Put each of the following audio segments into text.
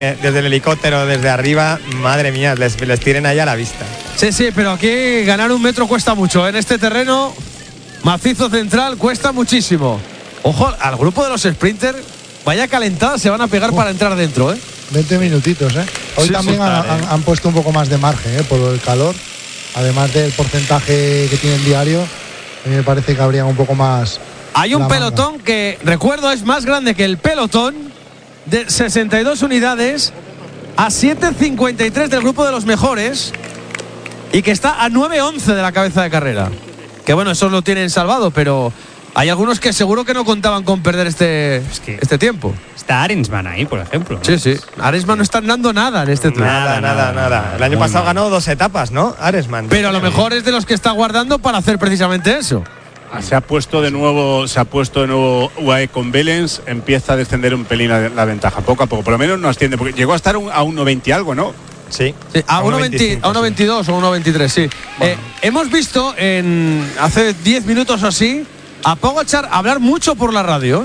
desde el helicóptero, desde arriba, madre mía, les tiren allá a la vista. Sí, pero aquí ganar 1 metro cuesta mucho. En este terreno macizo central cuesta muchísimo. Ojo al grupo de los sprinters, vaya calentada se van a pegar para entrar dentro, 20 minutitos, Hoy sí, también han puesto un poco más de margen, por el calor. Además del porcentaje que tienen diario, a mí me parece que habría un poco más. Hay un pelotón que, recuerdo, es más grande que el pelotón, de 62 unidades, a 7.53 del grupo de los mejores, y que está a 9.11 de la cabeza de carrera. Que bueno, esos lo tienen salvado, pero hay algunos que seguro que no contaban con perder este tiempo. Está Arensman ahí, por ejemplo, ¿no? Sí. Arensman no está andando nada en este tour. Nada. El año pasado ganó 2 etapas, ¿no? Arensman. Pero a lo mejor es de los que está guardando para hacer precisamente eso. Se ha puesto de nuevo UAE con Belens, empieza a descender un pelín la ventaja, poco a poco, por lo menos no asciende, porque llegó a estar a 1.20 y algo, ¿no? Sí, a 1.22 o 1.23, sí. Bueno. Hemos visto hace 10 minutos o así a Pogačar hablar mucho por la radio.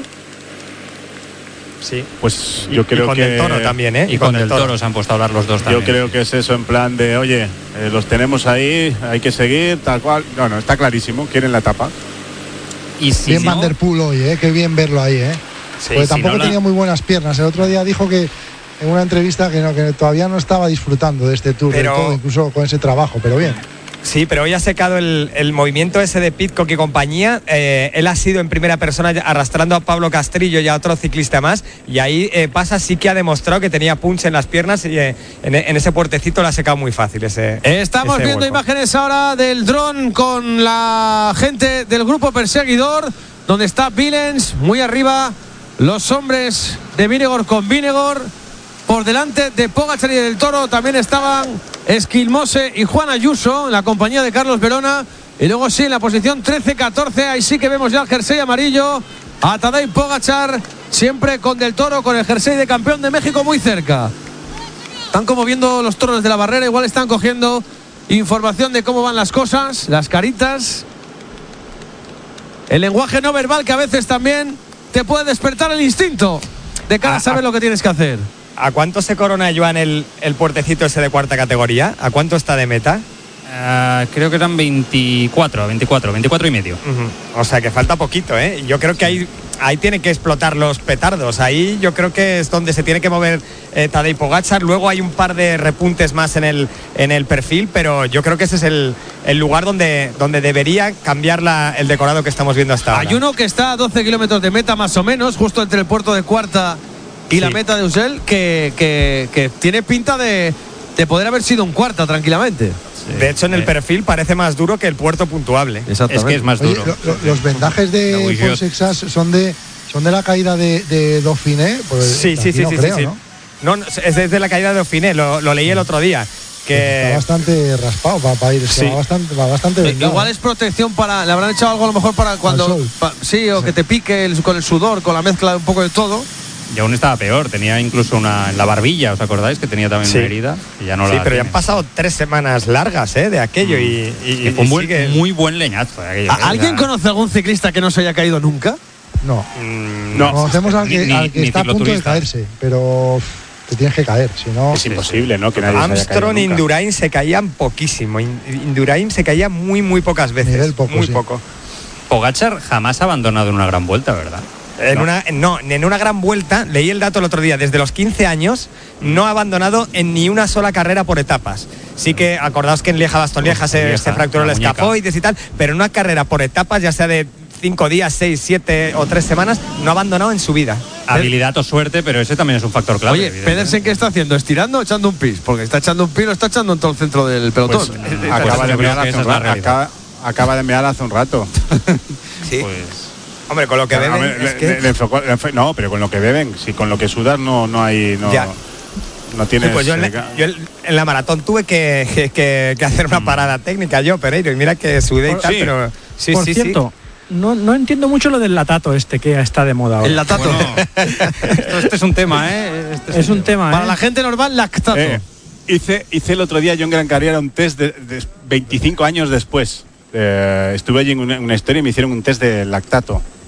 Sí. Pues yo creo con que el Toro también, Y con el Toro se han puesto a hablar los dos también. Yo creo que es eso, en plan de, oye, los tenemos ahí, hay que seguir, tal cual. No, está clarísimo, quieren la etapa. Y si bien Van der Poel hoy, qué bien verlo ahí, Sí, porque tampoco tenía muy buenas piernas. El otro día dijo que en una entrevista que todavía no estaba disfrutando de este tour del todo, incluso con ese trabajo, pero bien. Sí, pero hoy ha secado el movimiento ese de Pidcock y compañía. Él ha sido en primera persona arrastrando a Pablo Castrillo y a otro ciclista más, y ahí Pasa sí que ha demostrado que tenía punch en las piernas, y en ese puertecito lo ha secado muy fácil Estamos viendo hueco. imágenes ahora del dron con la gente del grupo perseguidor, donde está Willems muy arriba, los hombres de Vingegaard con Vingegaard. Por delante de Pogačar y del Toro también estaban Esquilmose y Juan Ayuso en la compañía de Carlos Verona. Y luego sí, en la posición 13-14, ahí sí que vemos ya el jersey amarillo a Tadej Pogačar, siempre con del Toro, con el jersey de campeón de México muy cerca. Están como viendo los toros de la barrera, igual están cogiendo información de cómo van las cosas, las caritas, el lenguaje no verbal, que a veces también te puede despertar el instinto de cara a saber lo que tienes que hacer. ¿A cuánto se corona, Joan, el puertecito ese de cuarta categoría? ¿A cuánto está de meta? Creo que eran 24 y medio. O sea que falta poquito, Yo creo que ahí tiene que explotar los petardos. Ahí yo creo que es donde se tiene que mover Tadej Pogačar. Luego hay un par de repuntes más en el perfil, pero yo creo que ese es el lugar donde debería cambiar el decorado que estamos viendo hasta ahora. Hay uno que está a 12 kilómetros de meta más o menos, justo entre el puerto de Cuarta y la meta de Usel, que tiene pinta de poder haber sido un Cuarta tranquilamente. De hecho, en el perfil parece más duro que el puerto puntuable. Exactamente. Es que es más duro. Oye, los vendajes de Paul Sexas son de la caída de Dauphiné. Pues sí. Creo, ¿no? Es desde la caída de Dauphiné, lo leí el otro día. Que está bastante raspado para ir, va bastante vendado. Igual es protección le habrán echado algo a lo mejor para cuando o que te pique con el sudor, con la mezcla de un poco de todo. Y aún estaba peor, tenía incluso en la barbilla, ¿os acordáis? Que tenía también una herida. Y ya no pero ya han pasado 3 semanas largas de aquello y fue un muy buen leñazo de aquello. ¿Alguien conoce algún ciclista que no se haya caído nunca? No. Conocemos al que está a punto de caerse, pero te tienes que caer, si no es imposible, ¿no? Que nadie Armstrong e Indurain se caían poquísimo. Indurain se caía muy pocas veces. Muy poco. Pogačar jamás ha abandonado en una gran vuelta, ¿verdad? En una gran vuelta, leí el dato el otro día, desde los 15 años no ha abandonado en ni una sola carrera por etapas. Sí que acordaos que en Lieja-Bastogne-Lieja se fracturó el escafoides y tal, pero en una carrera por etapas, ya sea de 5 días, 6, 7 o 3 semanas, no ha abandonado en su vida. Habilidad o suerte, pero ese también es un factor clave. Oye, Pedersen, ¿qué está haciendo? ¿Estirando o echando un pis? Porque está echando un pis, lo está echando en todo el centro del pelotón. Pues, acaba de mear hace un rato. Sí. Hombre, con lo que beben no, pero con lo que beben, si con lo que sudas no hay... No tienes... Sí, pues yo en la maratón tuve que hacer una parada técnica Pereiro, y mira que sudé y tal, pero... Por cierto, no entiendo mucho lo del latato que está de moda ahora. El latato. Bueno, este es un tema, es un tema, Para la gente normal, lactato. Hice el otro día, yo en Gran Canaria, un test de 25 años después. Estuve allí en una historia y me hicieron un test de lactato.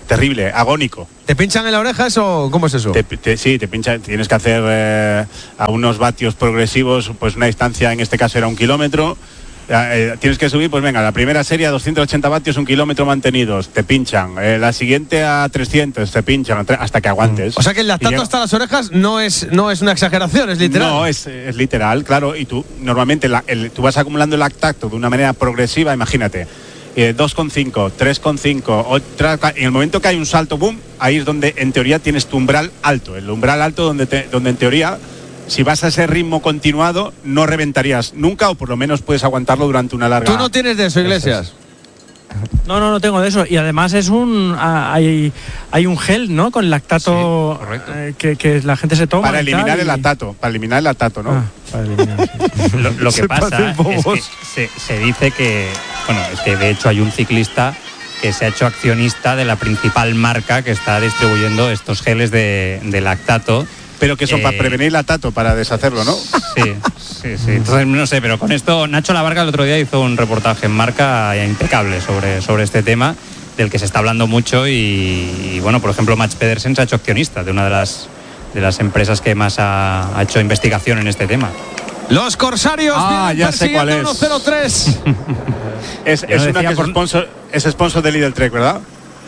terrible, agónico. ¿Te pinchan en la oreja eso? ¿Cómo es eso? Sí, te pinchan, tienes que hacer a unos vatios progresivos, pues una distancia, en este caso era 1 kilómetro. Tienes que subir, pues venga, la primera serie a 280 vatios, 1 kilómetro mantenidos, te pinchan. La siguiente a 300, te pinchan, hasta que aguantes. O sea que el lactato hasta las orejas no es una exageración, es literal. No, es literal, claro. Y tú, normalmente, tú vas acumulando el lactato de una manera progresiva, imagínate. 2,5, 3,5, en el momento que hay un salto, boom, ahí es donde en teoría tienes tu umbral alto. El umbral alto donde en teoría, si vas a ese ritmo continuado, no reventarías nunca, o por lo menos puedes aguantarlo durante una larga... ¿Tú no tienes de eso, Iglesias? No tengo de eso. Y además hay un gel, ¿no? Con lactato, sí, que la gente se toma. Para eliminar el lactato, ¿no? Para eliminar, sí. Lo que pasa es que se dice que, bueno, es que de hecho hay un ciclista que se ha hecho accionista de la principal marca que está distribuyendo estos geles de lactato. Pero que son para prevenir lactato, para deshacerlo, ¿no? Sí. Entonces, no sé, pero con esto Nacho Lavarga el otro día hizo un reportaje en Marca impecable sobre este tema, del que se está hablando mucho y bueno, por ejemplo, Mats Pedersen se ha hecho accionista de una de las empresas que más ha hecho investigación en este tema. Los Corsarios ya sé cuál es. 103. es una que es sponsor de Lidl Trek, ¿verdad?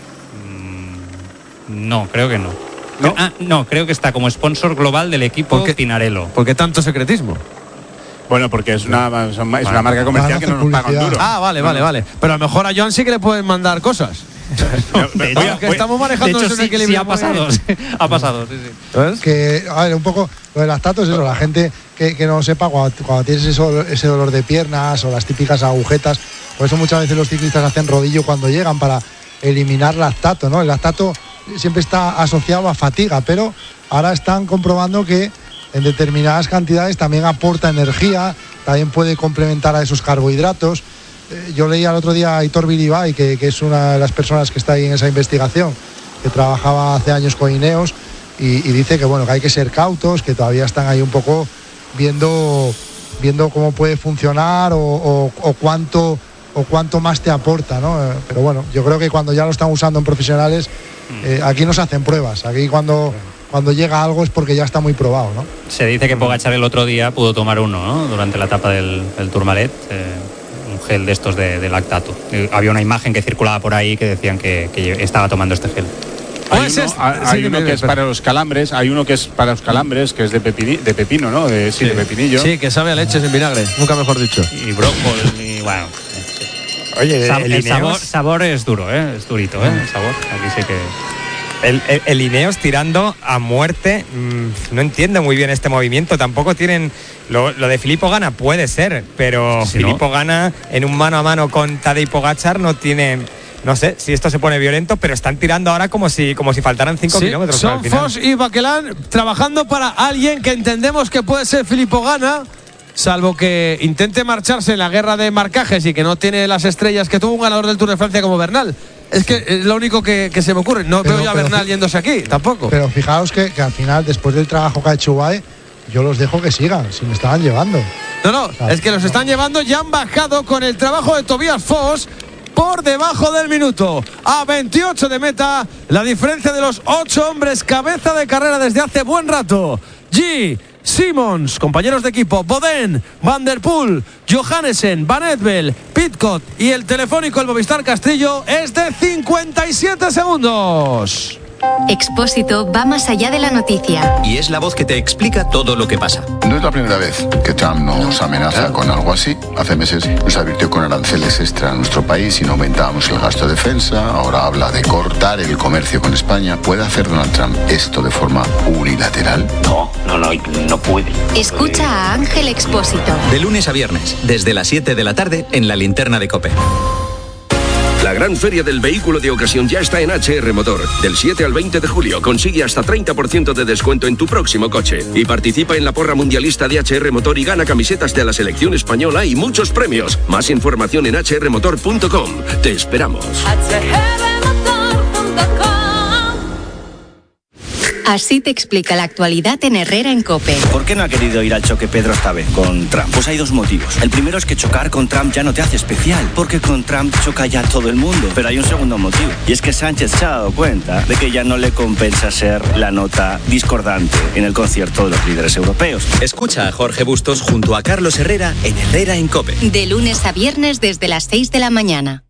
No, creo que no. ¿No? No, creo que está como sponsor global del equipo Pinarello. ¿Por qué tanto secretismo? Bueno, porque es una marca comercial que no nos pagan duro. Vale. Pero a lo mejor a Joan sí que le pueden mandar cosas. Estamos manejando eso en equilibrio. Sí, ha pasado. Sí. ¿Sabes? Que, a ver, un poco lo del lactato es eso, la gente que no sepa, cuando tienes ese dolor de piernas o las típicas agujetas, por eso muchas veces los ciclistas hacen rodillo cuando llegan para eliminar lactato, ¿no? El lactato siempre está asociado a fatiga, pero ahora están comprobando que en determinadas cantidades también aporta energía, también puede complementar a esos carbohidratos. Yo leía el otro día a Aitor Bilibay, que es una de las personas que está ahí en esa investigación, que trabajaba hace años con Ineos, y dice que bueno, que hay que ser cautos, que todavía están ahí un poco viendo cómo puede funcionar o cuánto más te aporta, ¿no? Pero bueno, yo creo que cuando ya lo están usando en profesionales, aquí no se hacen pruebas. Aquí cuando llega algo es porque ya está muy probado, ¿no? Se dice que Pogačar el otro día pudo tomar uno, ¿no? Durante la etapa del Tourmalet, un gel de estos de lactato. Había una imagen que circulaba por ahí que decían que estaba tomando este gel. Hay uno que es para los calambres, que es de pepino, ¿no? De pepinillo. Sí, que sabe a leches en vinagre, nunca mejor dicho. Y brócoli, y bueno. Oye, el sabor es duro, es durito, el sabor. Aquí sí que... El Ineos tirando a muerte, no entiendo muy bien este movimiento. Tampoco tienen lo de Filippo Ganna, puede ser, pero sí, Filippo Ganna en un mano a mano con Tadej Pogačar no tiene. No sé si esto se pone violento, pero están tirando ahora como si faltaran 5 kilómetros. Son Foss y Baquelán trabajando para alguien que entendemos que puede ser Filippo Ganna, salvo que intente marcharse en la guerra de marcajes y que no tiene las estrellas que tuvo un ganador del Tour de Francia como Bernal. Es que es lo único que se me ocurre. No veo ya a Bernal yéndose aquí, tampoco. Pero fijaos que al final, después del trabajo que ha hecho UAE, yo los dejo que sigan, si me estaban llevando. No, es que los están llevando, ya han bajado con el trabajo de Tobias Foss por debajo del minuto. A 28 de meta, la diferencia de los 8 hombres cabeza de carrera desde hace buen rato. Simons, compañeros de equipo, Boden, Van der Poel, Johannesen, Van Edvel, Pidcock y el telefónico, el Movistar Castillo, es de 57 segundos. Expósito va más allá de la noticia. Y es la voz que te explica todo lo que pasa. No es la primera vez que Trump nos amenaza con algo así. Hace meses nos advirtió con aranceles extra a nuestro país si no aumentábamos el gasto de defensa. Ahora habla de cortar el comercio con España. ¿Puede hacer Donald Trump esto de forma unilateral? No puede. Escucha a Ángel Expósito. De lunes a viernes, desde las 7 de la tarde, en la linterna de COPE. La gran feria del vehículo de ocasión ya está en HR Motor. Del 7 al 20 de julio consigue hasta 30% de descuento en tu próximo coche. Y participa en la porra mundialista de HR Motor y gana camisetas de la selección española y muchos premios. Más información en hrmotor.com. Te esperamos. Así te explica la actualidad en Herrera en COPE. ¿Por qué no ha querido ir al choque Pedro esta vez con Trump? Pues hay dos motivos. El primero es que chocar con Trump ya no te hace especial, porque con Trump choca ya todo el mundo. Pero hay un segundo motivo, y es que Sánchez se ha dado cuenta de que ya no le compensa ser la nota discordante en el concierto de los líderes europeos. Escucha a Jorge Bustos junto a Carlos Herrera en Herrera en COPE. De lunes a viernes desde las 6 de la mañana.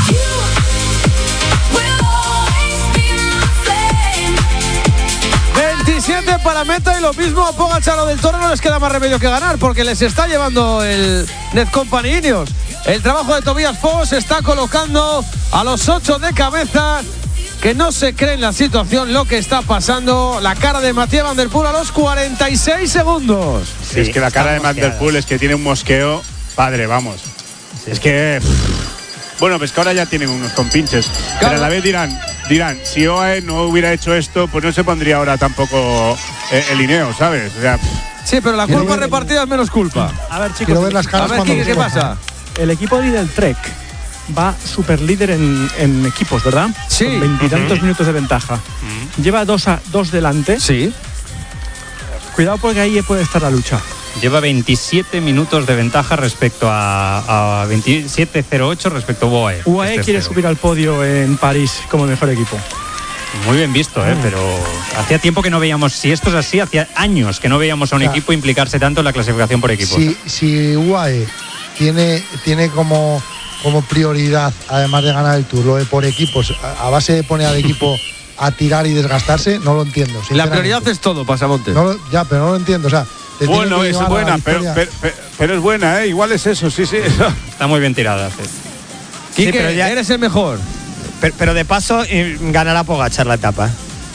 27 para meta y lo mismo a Pogačar o del Toro, no les queda más remedio que ganar porque les está llevando el Netcompany Ineos. El trabajo de Tobias Foss está colocando a los 8 de cabeza, que no se cree en la situación lo que está pasando. La cara de Mathieu Van Der Poel a los 46 segundos. Sí, es que la cara de Van Der Poel es que tiene un mosqueo padre, vamos. Sí. Es que bueno, pues que ahora ya tienen unos compinches, claro. Pero a la vez dirán, si OAE no hubiera hecho esto, pues no se pondría ahora tampoco el Ineos, ¿sabes? O sea, sí, pero la culpa repartida es menos culpa. A ver, chicos, quiero ver las caras. A ver, ¿qué pasa? El equipo de Trek va super líder en equipos, ¿verdad? Sí. Con 20 y tantos minutos de ventaja. Lleva dos delante. Sí. Cuidado porque ahí puede estar la lucha. Lleva 27 minutos de ventaja respecto a 27.08 respecto a UAE. UAE quiere subir al podio en París como mejor equipo. Muy bien visto, pero hacía tiempo que no veíamos, si esto es así, hacía años que no veíamos a un equipo implicarse tanto en la clasificación por equipos. Si UAE tiene como prioridad, además de ganar el Tour, lo de por equipos, a base de poner al equipo a tirar y desgastarse, no lo entiendo. La prioridad es todo, Pasamonte. Pero no lo entiendo, o sea. Bueno, es buena, pero es buena, ¿eh? Igual es eso, sí. Está muy bien tirada. Sí. Quique, pero ya eres el mejor. Pero de paso ganará Pogačar la etapa.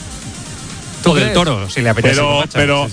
Tú del Toro, si le apetece. Pero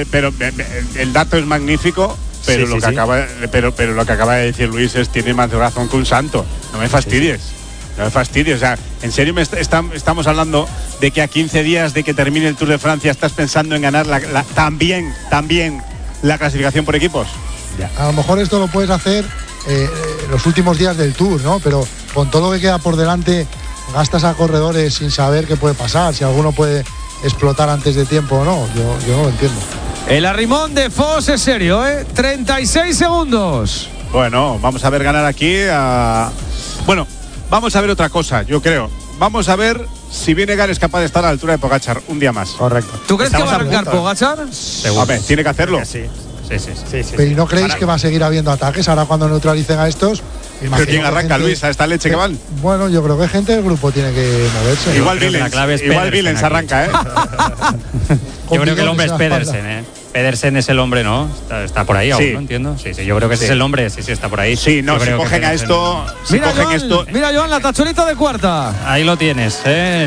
el dato es magnífico, pero lo que acaba de decir Luis tiene más de razón que un santo. No me fastidies. No me fastidies, o sea, en serio estamos hablando de que a 15 días de que termine el Tour de Francia estás pensando en ganar también la clasificación por equipos. Ya. A lo mejor esto lo puedes hacer los últimos días del Tour, ¿no? Pero con todo lo que queda por delante gastas a corredores sin saber qué puede pasar, si alguno puede explotar antes de tiempo o no. Yo no lo entiendo. El arrimón de Foss es serio, 36 segundos. Bueno, vamos a ver ganar aquí a... Bueno, vamos a ver otra cosa, yo creo. Vamos a ver si Vinegar es capaz de estar a la altura de Pogačar un día más. Correcto. ¿Tú crees que va a arrancar Pogačar? A ver, tiene que hacerlo. Sí. Pero ¿y no creéis que va a seguir habiendo ataques ahora cuando neutralicen a estos? ¿Pero quién arranca, Luis, a esta leche que van? Bueno, yo creo que gente del grupo tiene que moverse. Igual Villens arranca, Yo creo que el hombre es Pedersen, Pedersen es el hombre, ¿no? Está por ahí aún, ¿no? Entiendo. Sí, yo creo que ese es el hombre, sí, está por ahí. Sí, no, si cogen a esto... Mira, Joan, la tachonita de cuarta. Ahí lo tienes,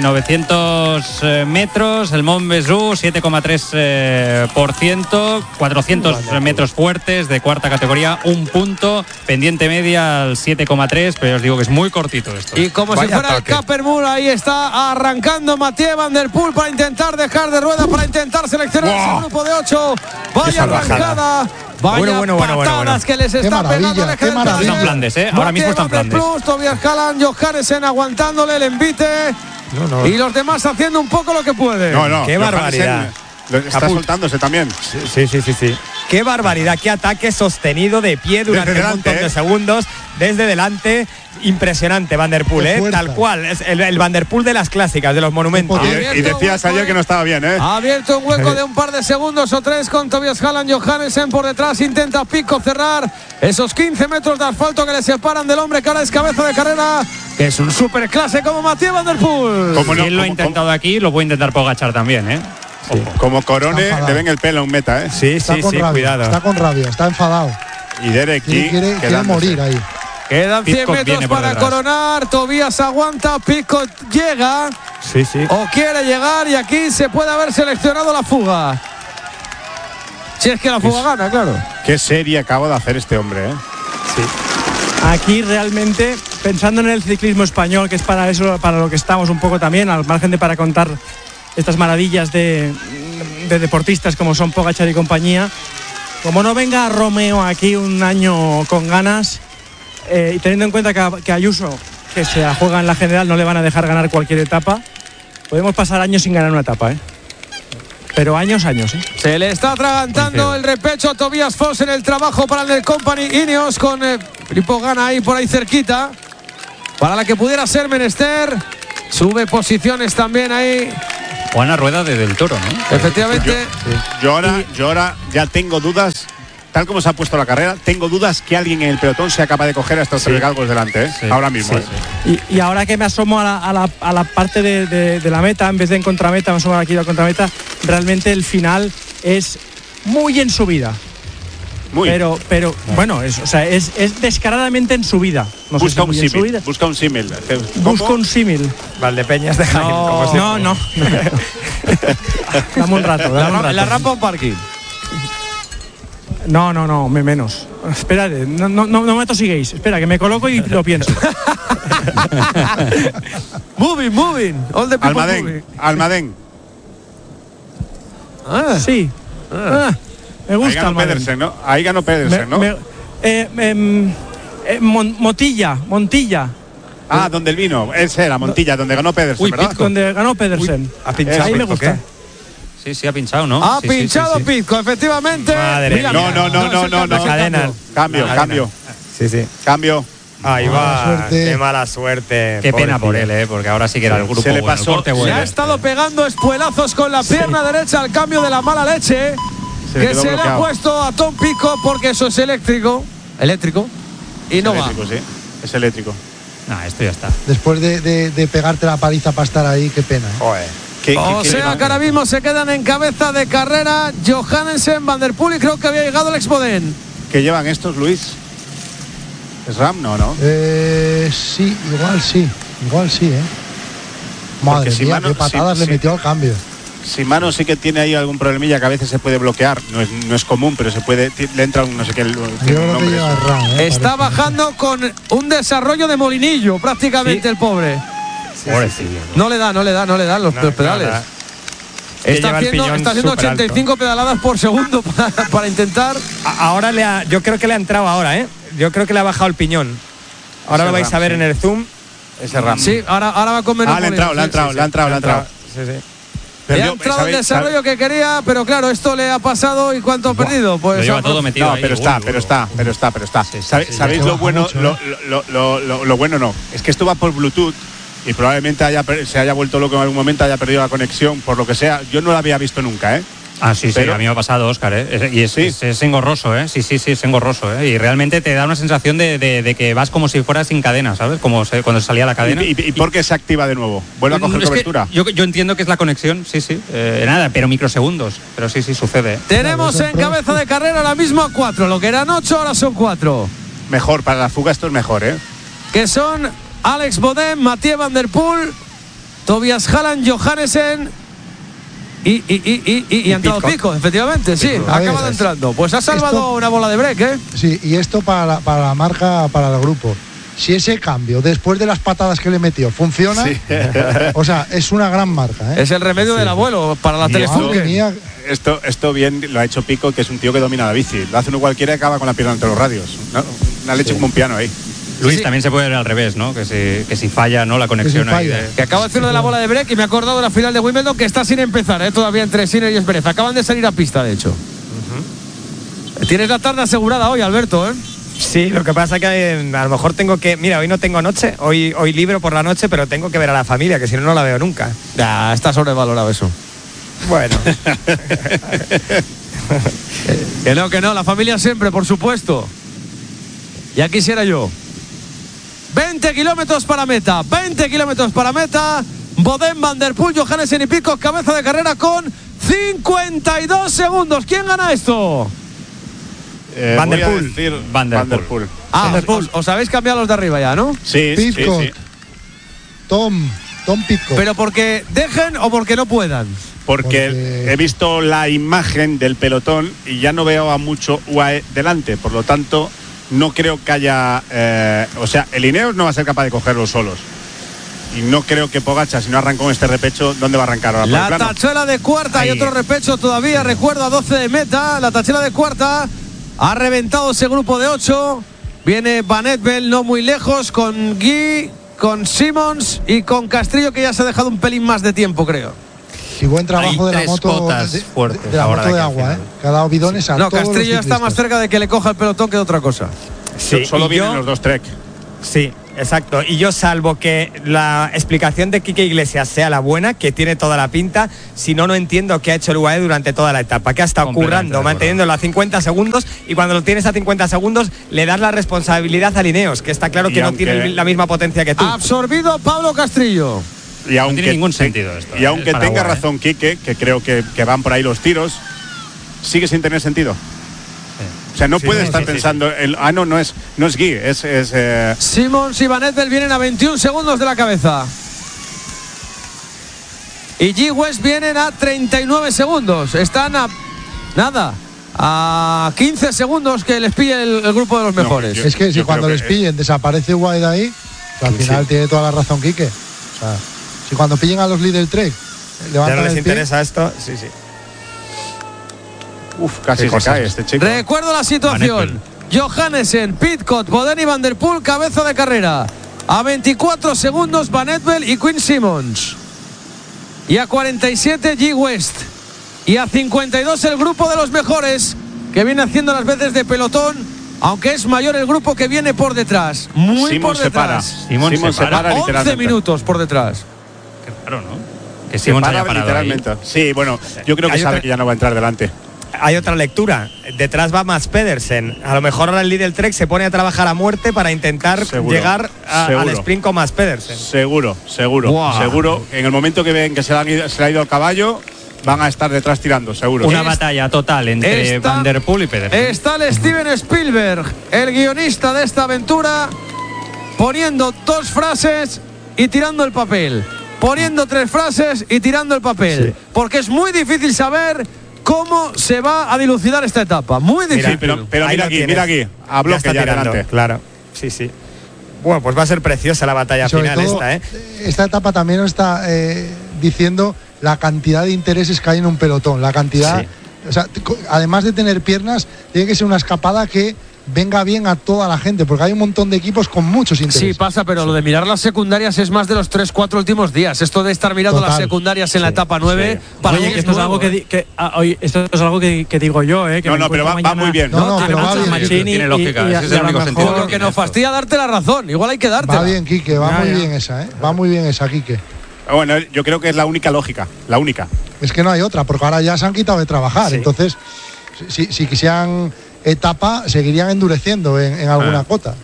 900 metros, el Mont Ventoux, 7,3%, 400 metros fuertes de cuarta categoría, un punto, pendiente media al 7,3, pero os digo que es muy cortito esto. Y como si fuera el Cappermoor, ahí está arrancando Mathieu Van Der Poel para intentar dejar de rueda, para intentar seleccionar ese grupo de 8. Vaya arrancada, vaya patadas que les está pegando. Qué maravilla. Está en Flandes, ahora mismo está en Flandes. Tobias Halland, Johannesen aguantándole el envite. Y los demás haciendo un poco lo que pueden. No, qué barbaridad. Está soltándose también. Sí. Qué barbaridad, qué ataque sostenido de pie durante un montón de segundos desde delante. Impresionante Van Der Poel, tal cual, es el Van Der Poel de las clásicas, de los monumentos. Y decías ayer que no estaba bien, Ha abierto un hueco de un par de segundos o tres con Tobias Halland. Johannesen por detrás intenta Pico cerrar esos 15 metros de asfalto que le separan del hombre que ahora es cabeza de carrera, que es un superclase como Mathieu Van Der Poel. Si él lo ha intentado aquí, lo puede intentar Pogačar también, Sí. Como Corone le ven el pelo a un meta, Sí, cuidado. Está con rabia, está enfadado. Y Derek quiere morir ahí. Quedan 100 metros para coronar. Tobias aguanta, Pitcock llega. Sí. O quiere llegar y aquí se puede haber seleccionado la fuga. Si es que la fuga gana, claro. Qué serie acaba de hacer este hombre, Sí. Aquí realmente, pensando en el ciclismo español, que es para eso, para lo que estamos un poco también, al margen de para contar estas maravillas de deportistas como son Pogačar y compañía, como no venga Romeo aquí un año con ganas, y teniendo en cuenta que Ayuso, que se juega en la general, no le van a dejar ganar cualquier etapa, podemos pasar años sin ganar una etapa, pero años. Se le está atragantando el repecho a Tobias Foss en el trabajo para el del Company Ineos con Filippo Ganna ahí por ahí cerquita. Para la que pudiera ser menester. Sube posiciones también ahí. Buena rueda del Toro, ¿no? Efectivamente. Yo ahora ya tengo dudas. Tal como se ha puesto la carrera, tengo dudas que alguien en el pelotón sea capaz de coger a estos tres galgos delante, ¿eh? Ahora mismo. Y ahora que me asomo a la parte de la meta, en vez de en contrameta, me asomo aquí a la contrameta, realmente el final es muy en subida. Pero bueno, es descaradamente en subida. No busca un símil. Busca un símil. Busco un símil. Valdepeñas de Jaén. No. Dame un rato. La rampa o parking. No, menos. Espérate, no me tosiguéis. Espera, que me coloco y lo pienso. moving. All the people moving. Almadén. Sí. Me gusta. Ahí ganó Pedersen, ¿no? Montilla. Donde el vino. Ese era Montilla, donde ganó Pedersen, ¿verdad? Donde ganó Pedersen. Ahí me gusta. Sí, ha pinchado, ¿no? Ha pinchado Pitco, efectivamente. Madre mía. No. Cadena. Cambio. Sí. Cambio. Ahí va. Qué mala suerte. Qué pena por él, porque ahora sí que era el grupo. Se le pasó. Se ha estado pegando espuelazos con la pierna derecha al cambio de la mala leche. Que se le ha puesto a Tom Pitcock porque eso es eléctrico. Y no va. Sí, es eléctrico. Esto ya está. Después de pegarte la paliza para estar ahí, qué pena. Joder. Que ahora mismo se quedan en cabeza de carrera Johannesen, Van der Poel y creo que había llegado Alex Bodén. ¿Qué llevan estos, Luis? ¿Es RAM? No. Sí, igual sí, Madre mía, qué patadas le metió al cambio. Shimano sí que tiene ahí algún problemilla que a veces se puede bloquear. No es común, pero se puede. Le entra un no sé qué. Está bajando con un desarrollo de molinillo prácticamente el pobre. No le dan los pedales. Está haciendo 85 pedaladas por segundo para intentar. Ahora yo creo que le ha entrado ahora, ¿eh? Yo creo que le ha bajado el piñón. Ahora lo vais a ver en el zoom. Ese RAM. Sí, ahora va con menos. Le ha entrado. Sí. Le ha entrado el desarrollo que quería, pero claro, esto le ha pasado y ¿cuánto ha perdido? Pues lo lleva todo metido ahí. Pero está. ¿Sabéis lo bueno? Lo bueno no. Es que esto va por Bluetooth y probablemente se haya vuelto loco en algún momento, haya perdido la conexión, por lo que sea. Yo no la había visto nunca, ¿eh? Sí, a mí me ha pasado, Óscar, ¿eh? Y es engorroso, ¿eh? Sí, es engorroso, ¿eh? Y realmente te da una sensación de que vas como si fueras sin cadena, ¿sabes? Como cuando salía la cadena. ¿Y por qué se activa de nuevo? ¿Vuelve a coger cobertura? Yo entiendo que es la conexión, sí. Nada, pero microsegundos. Pero sí, sucede. Tenemos en cabeza de carrera ahora mismo a 4. Lo que eran 8, ahora son 4. Mejor, para la fuga esto es mejor, ¿eh? Que son Alex Bodén, Mathieu Van der Poel, Tobias Halland, Johannesen y ha entrado Pitcock, efectivamente, sí, ha acabado entrando. Pues ha salvado una bola de break, ¿eh? Sí, y esto para la marca, para el grupo. Si ese cambio, después de las patadas que le metió, funciona, o sea, es una gran marca, ¿eh? Es el remedio del abuelo para la telefunke. Esto bien lo ha hecho Pitcock, que es un tío que domina la bici. Lo hace uno cualquiera y acaba con la pierna entre los radios, ¿no? Una leche como un piano ahí. Luis, también se puede ver al revés, ¿no? Que si falla, ¿no? La conexión ahí. Que acaba de hacer uno de la bola de break y me he acordado de la final de Wimbledon que está sin empezar, ¿eh? Todavía entre Sinner y Zverev. Acaban de salir a pista, de hecho. Tienes la tarde asegurada hoy, Alberto, ¿eh? Sí, lo que pasa es que a lo mejor tengo que... Mira, hoy no tengo noche, hoy libro por la noche, pero tengo que ver a la familia, que si no la veo nunca. Ya, está sobrevalorado eso. Bueno. Que no, la familia siempre, por supuesto. Ya quisiera yo. 20 kilómetros para meta. Bodén, Van der Poel, Johannesen y Pitcock, cabeza de carrera con 52 segundos. ¿Quién gana esto? Van der Poel. Van der Poel. Van der Poel. Os habéis cambiado los de arriba ya, ¿no? Sí, Pitcock. Sí. Tom Pitcock. ¿Pero porque dejen o porque no puedan? Porque he visto la imagen del pelotón y ya no veo a mucho UAE delante, por lo tanto no creo que haya... o sea, el Ineos no va a ser capaz de cogerlos solos. Y no creo que Pogačar, si no arrancó en este repecho, ¿dónde va a arrancar ahora? La tachuela de cuarta. Hay otro repecho todavía, recuerdo, a 12 de meta. La tachuela de cuarta ha reventado ese grupo de 8. Viene Van Etbel no muy lejos, con Guy, con Simmons y con Castrillo, que ya se ha dejado un pelín más de tiempo, creo. Sí, buen trabajo de la moto de la moto de agua, que ha dado bidones a todos los Castrillo ciclistas. está más cerca de que le coja el pelotón que de otra cosa. Sí, solo vienen los dos Trek. Sí, exacto. Y yo, salvo que la explicación de Quique Iglesias sea la buena, que tiene toda la pinta, si no, no entiendo qué ha hecho el UAE durante toda la etapa, que ha estado currando, manteniéndolo a 50 segundos, y cuando lo tienes a 50 segundos le das la responsabilidad a Lineos, que está claro que no tiene la misma potencia que tú. Absorbido Pablo Castrillo. Y aunque, no tiene ningún sentido esto. Y aunque tenga razón Quique, que creo que van por ahí los tiros, sigue sin tener sentido. O sea, no puede estar pensando, no es Guy, es Simons y Van Ettel vienen a 21 segundos de la cabeza. Y G. West vienen a 39 segundos. Están a 15 segundos que les pille el grupo de los mejores. Es que si cuando les pillen desaparece Wade ahí, al final tiene toda la razón Quique. O sea, si cuando pillen a los líderes Trek ya no les interesa esto, sí. Casi se cae este chico. Recuerdo la situación. Johannessen, Pidcock, Bodden y Van der Poel, cabeza de carrera. A 24 segundos Van Ettel y Quinn Simmons. Y a 47 G. West. Y a 52 el grupo de los mejores, que viene haciendo las veces de pelotón, aunque es mayor el grupo que viene por detrás. Muy Simons por detrás. Simons se para 11 minutos por detrás. Qué raro, ¿no? Que Simons haya parado literalmente. Ahí. Sí, bueno, yo creo que sabe que ya no va a entrar delante. Hay otra lectura. Detrás va Mads Pedersen. A lo mejor ahora el líder Trek se pone a trabajar a muerte para intentar llegar al sprint con Mads Pedersen. Seguro. En el momento que ven que se le ha ido el caballo, van a estar detrás tirando, seguro. Una batalla total entre Van der Poel y Pedersen. Está el Steven Spielberg, el guionista de esta aventura, poniendo 2 frases y tirando el papel. Poniendo 3 frases y tirando el papel. Sí. Porque es muy difícil saber cómo se va a dilucidar esta etapa. Muy difícil. Pero mira aquí. A bloque ya adelante. Claro. Sí. Bueno, pues va a ser preciosa la batalla final todo, Esta etapa también nos está diciendo la cantidad de intereses que hay en un pelotón. La cantidad. O sea, además de tener piernas, tiene que ser una escapada que venga bien a toda la gente, porque hay un montón de equipos con muchos intereses. Sí, pasa, pero lo de mirar las secundarias es más de los 3-4 últimos días. Esto de estar mirando las secundarias en la etapa 9, para que esto es algo esto es algo que digo yo, que no, pero va muy bien. Pero va bien. Tiene lógica, ese es el único sentido. Lo que nos fastidia darte la razón, igual hay que darte. Va bien, Quique, va muy bien esa, Va muy bien esa, Quique. Bueno, yo creo que es la única lógica, la única. Es que no hay otra, porque ahora ya se han quitado de trabajar, entonces si quisieran etapa seguirían endureciendo en alguna cota.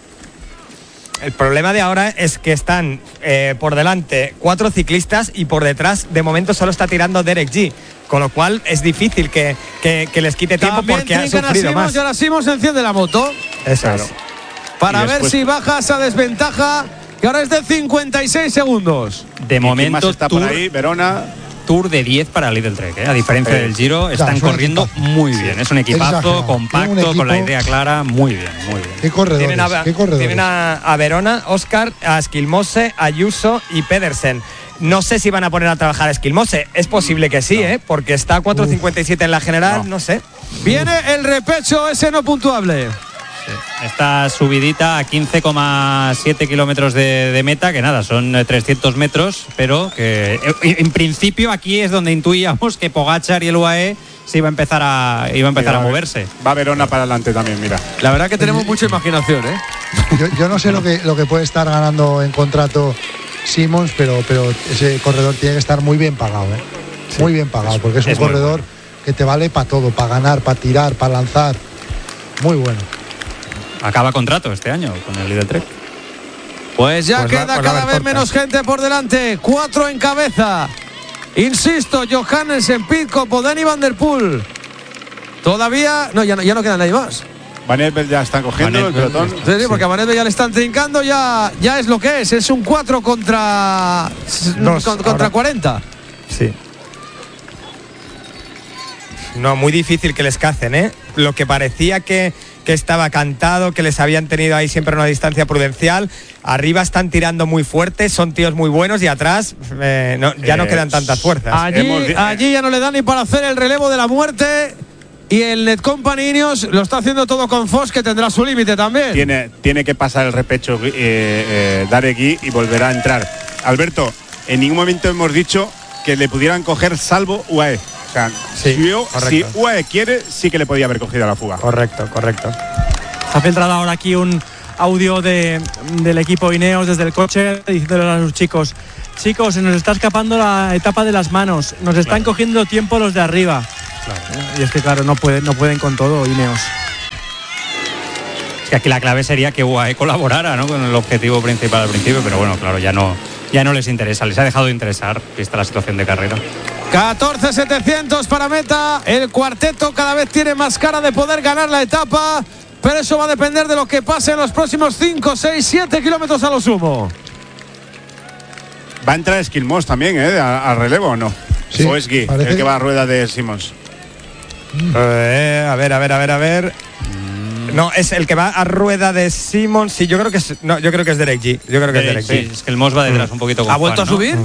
El problema de ahora es que están por delante 4 ciclistas y por detrás de momento solo está tirando Derek G, con lo cual es difícil que les quite tiempo. También porque han sufrido más. Y ahora Simons enciende la moto. Eso es. Para ver si baja esa desventaja, que ahora es de 56 segundos. De momento está por ahí, Verona. Tour de 10 para el Lidl Trek, A diferencia del Giro, están corriendo muy bien. Es un equipazo compacto, con la idea clara, muy bien. ¿Qué corredores? Tienen a Verona, Oscar, a Esquilmose, Ayuso y Pedersen. No sé si van a poner a trabajar a Esquilmose. Es posible que sí, porque está a 4.57 en la general, no sé. Viene el repecho ese no puntuable. Esta subidita a 15,7 kilómetros de meta, que nada, son 300 metros, pero que en principio aquí es donde intuíamos que Pogačar y el UAE se iba a empezar a moverse. Va Verona para adelante también, mira. La verdad que tenemos mucha imaginación, Yo no sé lo que puede estar ganando en contrato Simons, pero ese corredor tiene que estar muy bien pagado, Muy bien pagado, porque es un corredor que te vale para todo, para ganar, para tirar, para lanzar. Muy bueno. Acaba contrato este año con el Lidl Trek. Pues ya queda cada vez menos gente por delante. 4 en cabeza. Insisto, Johannessen, Pidcock, Bodden y Van der Poel. Todavía ya no queda nadie más. Van Ettel ya están cogiendo el pelotón. Sí, porque a Van Ettel ya le están trincando, ya es lo que es. Es un 4 contra 40. Sí. No, muy difícil que les cacen, Lo que parecía que estaba cantado, que les habían tenido ahí siempre una distancia prudencial. Arriba están tirando muy fuerte, son tíos muy buenos y atrás ya no quedan tantas fuerzas. Allí ya no le dan ni para hacer el relevo de la muerte. Y el Net Company Ineos lo está haciendo todo con Foss, que tendrá su límite también. Tiene que pasar el repecho Daregui y volverá a entrar. Alberto, en ningún momento hemos dicho que le pudieran coger salvo UAE. O sea, si UAE quiere, sí que le podía haber cogido la fuga. Correcto. Se ha filtrado ahora aquí un audio del equipo Ineos desde el coche diciéndole a sus chicos, se nos está escapando la etapa de las manos, nos están cogiendo tiempo los de arriba. Claro. Y es que claro, no pueden con todo Ineos. Es que aquí la clave sería que UAE colaborara, ¿no?, con el objetivo principal al principio, pero bueno, claro, ya no les interesa, les ha dejado de interesar vista la situación de carrera. 14.700 para meta. El cuarteto cada vez tiene más cara de poder ganar la etapa, pero eso va a depender de lo que pase en los próximos 5, 6, 7 kilómetros a lo sumo. Va a entrar Skilmos también, a relevo, ¿o no? Sí, o es Guy, el que va a rueda de Simmons. A ver. No, es el que va a rueda de Simmons. Sí, yo creo que es Derek G. Sí, es que el Moss va detrás un poquito con ¿Ha vuelto Juan, a subir?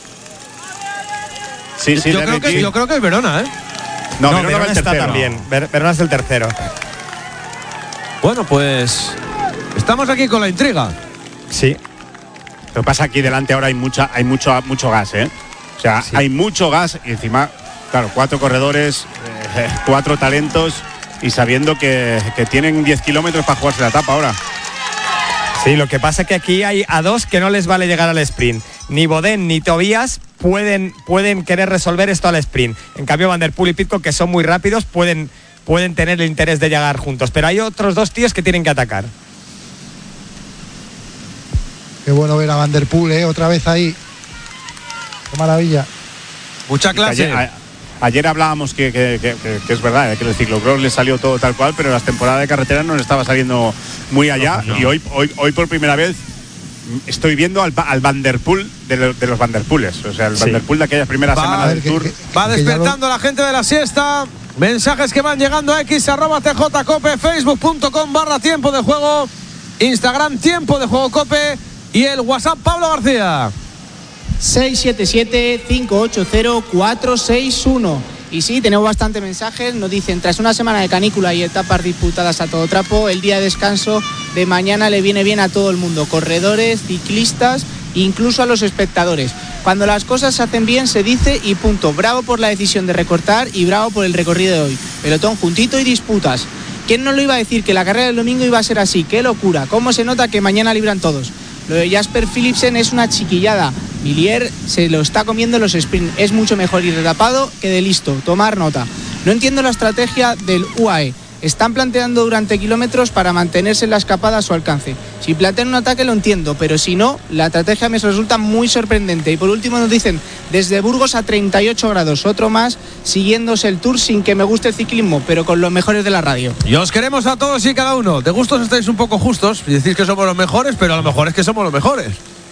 Sí, yo creo que es Verona, ¿eh? No, Verona está también. Verona es el tercero. Bueno, pues estamos aquí con la intriga. Sí. Lo que pasa aquí delante ahora hay mucho gas, ¿eh? O sea, hay mucho gas y encima, claro, 4 corredores, 4 talentos y sabiendo que tienen 10 kilómetros para jugarse la etapa ahora. Sí, lo que pasa es que aquí hay a 2 que no les vale llegar al sprint. Ni Bodén ni Tobías pueden querer resolver esto al sprint. En cambio, Van der Poel y Pidcock, que son muy rápidos, pueden tener el interés de llegar juntos. Pero hay otros 2 tíos que tienen que atacar. Qué bueno ver a Van der Poel, otra vez ahí. Qué maravilla. Mucha clase. Ayer hablábamos que es verdad, que el ciclocross le salió todo tal cual, pero las temporadas de carretera no le estaba saliendo muy allá. No. Y hoy por primera vez estoy viendo al Van der Poel de los Van der Poels. O sea, el Van der Poel de aquella primera semana del Tour. Va despertando la gente de la siesta. Mensajes que van llegando a x@tjcope, facebook.com/tiempo de juego, Instagram tiempo de juego cope y el WhatsApp Pablo García. 677-580-461. Y sí, tenemos bastante mensajes. Nos dicen, tras una semana de canícula y etapas disputadas a todo trapo, el día de descanso de mañana le viene bien a todo el mundo, corredores, ciclistas, incluso a los espectadores. Cuando las cosas se hacen bien se dice y punto. Bravo por la decisión de recortar y bravo por el recorrido de hoy. Pelotón juntito y disputas. ¿Quién no lo iba a decir que la carrera del domingo iba a ser así? ¡Qué locura! ¿Cómo se nota que mañana libran todos? Lo de Jasper Philipsen es una chiquillada. Villiers se lo está comiendo en los sprints. Es mucho mejor ir de tapado que de listo. Tomar nota. No entiendo la estrategia del UAE. Están planteando durante kilómetros para mantenerse en la escapada a su alcance. Si plantean un ataque lo entiendo, pero si no, la estrategia me resulta muy sorprendente. Y por último nos dicen, desde Burgos a 38 grados, otro más, siguiéndose el Tour sin que me guste el ciclismo, pero con los mejores de la radio. Y os queremos a todos y cada uno. De gustos estáis un poco justos y decís que somos los mejores, pero a lo mejor es que somos los mejores.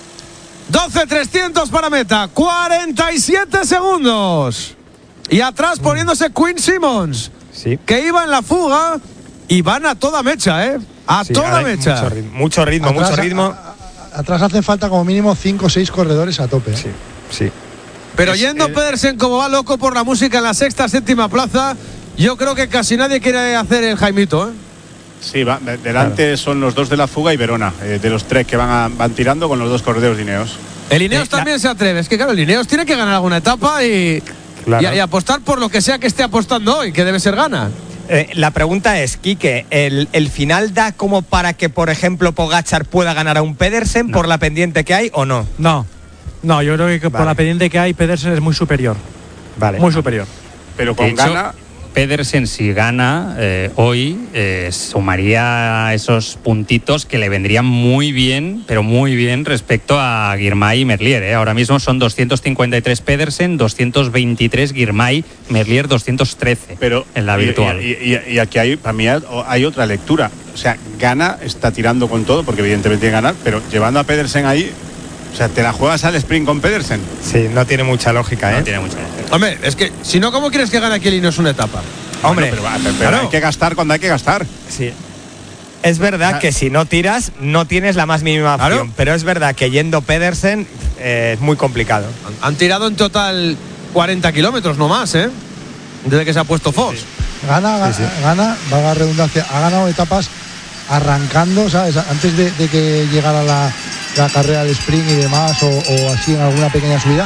12.300 para meta, 47 segundos. Y atrás poniéndose Quinn Simmons. Sí. Que iba en la fuga y van a toda mecha, a toda mecha. Mucho ritmo. Atrás hacen falta como mínimo 5 o 6 corredores a tope. Sí. Pero yendo Pedersen como va loco por la música en la sexta, séptima plaza, yo creo que casi nadie quiere hacer el Jaimito, Sí, delante son los 2 de la fuga y Verona, de los 3 que van tirando con los 2 corredores de Ineos. El Ineos también se atreve, es que claro, el Ineos tiene que ganar alguna etapa y apostar por lo que sea que esté apostando hoy, que debe ser gana. La pregunta es, Quique, ¿el final da como para que, por ejemplo, Pogačar pueda ganar a un Pedersen por la pendiente que hay o no? No, yo creo que por la pendiente que hay, Pedersen es muy superior. Vale. Muy superior. Pero con gana... Pedersen, si gana hoy, sumaría esos puntitos que le vendrían muy bien, pero muy bien respecto a Girmay y Merlier. Ahora mismo son 253 Pedersen, 223 Girmay, Merlier 213 en la virtual. Y aquí para mí hay otra lectura. O sea, Gana está tirando con todo, porque evidentemente tiene que ganar, pero llevando a Pedersen ahí... O sea, ¿te la juegas al sprint con Pedersen? Sí, no tiene mucha lógica, No tiene mucha lógica. Hombre, es que si no, ¿cómo quieres que gane aquí el Ineos una etapa? Hombre, pero hay que gastar cuando hay que gastar. Sí. Es verdad que si no tiras, no tienes la más mínima opción. Pero es verdad que yendo Pedersen es muy complicado. Han tirado en total 40 kilómetros, no más, desde que se ha puesto Foss. Sí. Gana, valga la redundancia, ha ganado etapas arrancando, ¿sabes? Antes de que llegara la carrera del sprint y demás, o así en alguna pequeña subida,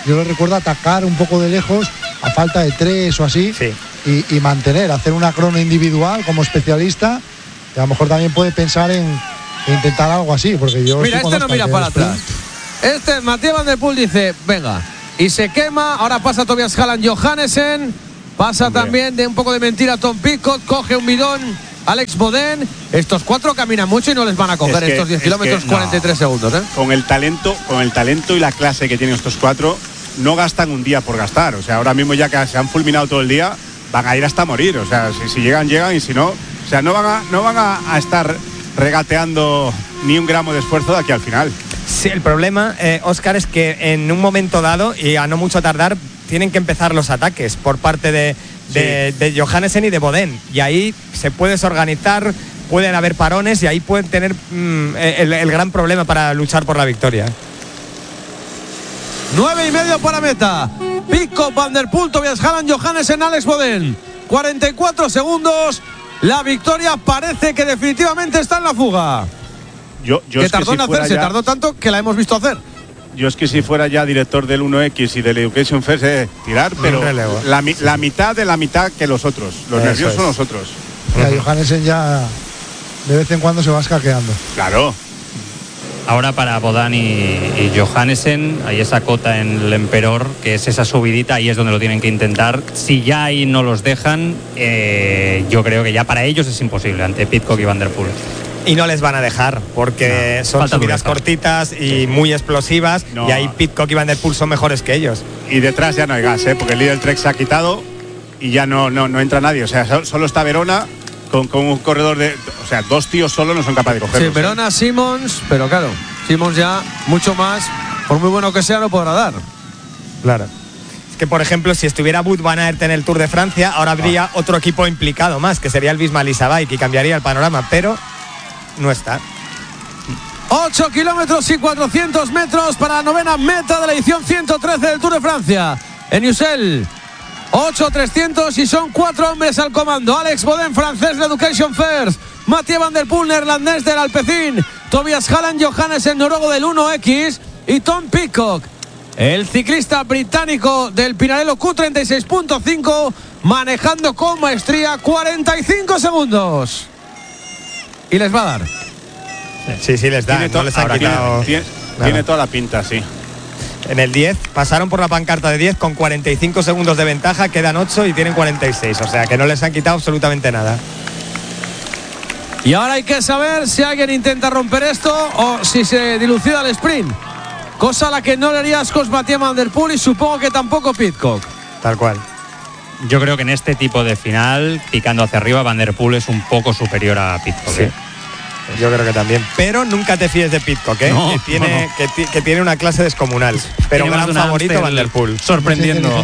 yo lo recuerdo atacar un poco de lejos a falta de 3 o así, y mantener, hacer una crono individual como especialista, y a lo mejor también puede pensar en intentar algo así, porque yo... Mira, este no mira para atrás. Mathieu van der Poel dice, venga, y se quema. Ahora pasa Tobias Halland Johannesen, pasa también de un poco de mentira Tom Pidcock, coge un bidón Alex Bodén. Estos 4 caminan mucho y no les van a coger estos 10 kilómetros 43 segundos. Con el talento y la clase que tienen estos 4, no gastan un día por gastar. O sea, ahora mismo ya que se han fulminado todo el día, van a ir hasta morir. O sea, si llegan, y si no, o sea, no van a estar regateando ni un gramo de esfuerzo de aquí al final. Sí, el problema, Óscar, es que en un momento dado, y a no mucho tardar, tienen que empezar los ataques por parte de Johannesen y de Bodén. Y ahí se puede desorganizar, pueden haber parones y ahí pueden tener el gran problema para luchar por la victoria. 9,5 para meta. Pidcock, Van der Poel, Tobias Halland, Johannesen, Alex Bodén. 44 segundos. La victoria parece que definitivamente está en la fuga. Que tardó en hacerse, tardó tanto que la hemos visto hacer. Yo es que si fuera ya director del 1X y del Education First, tirar, pero la mitad de la mitad que los otros. Los nervios son los otros. Johannesen ya de vez en cuando se va escaqueando. Claro. Ahora para Bodén y Johannesen hay esa cota en el Emperor, que es esa subidita, ahí es donde lo tienen que intentar. Si ya ahí no los dejan, yo creo que ya para ellos es imposible ante Pidcock y Van der Poel. Y no les van a dejar, porque son subidas cortitas y muy explosivas, y ahí Pidcock y Van der Poel son mejores que ellos. Y detrás ya no hay gas, porque el líder Trek se ha quitado y ya no entra nadie. O sea, solo está Verona con un corredor de... O sea, 2 tíos solo no son capaces de cogerlos. Sí, Verona, Simons, pero claro, Simons ya mucho más, por muy bueno que sea, no podrá dar. Claro. Es que, por ejemplo, si estuviera Wout van Aert en el Tour de Francia, ahora habría otro equipo implicado más, que sería el Visma-Lease Bike, y cambiaría el panorama, pero no está. 8 kilómetros y 400 metros para la 9ª meta de la edición 113 del Tour de Francia. En Ussel, 8.300 y son 4 hombres al comando. Alex Bodén, francés de Education First. Mathieu van der Poel, neerlandés del Alpecin. Tobias Halland Johannesen, noruego del 1X. Y Tom Pidcock, el ciclista británico del Pinarello Q36.5, manejando con maestría 45 segundos. Y les va a dar. Sí, les da. No les han quitado. Tiene toda la pinta, sí. En el 10 pasaron por la pancarta de 10 con 45 segundos de ventaja, quedan 8 y tienen 46. O sea que no les han quitado absolutamente nada. Y ahora hay que saber si alguien intenta romper esto o si se dilucida el sprint. Cosa a la que no le haría ascos Mathieu van der Poel y supongo que tampoco Pidcock. Tal cual. Yo creo que en este tipo de final, picando hacia arriba, Van der Poel es un poco superior a Pidcock. Sí. Yo creo que también. Pero nunca te fíes de Pidcock, no, que tiene una clase descomunal. Pero tiene gran favorito Van der Poel. Sorprendiendo.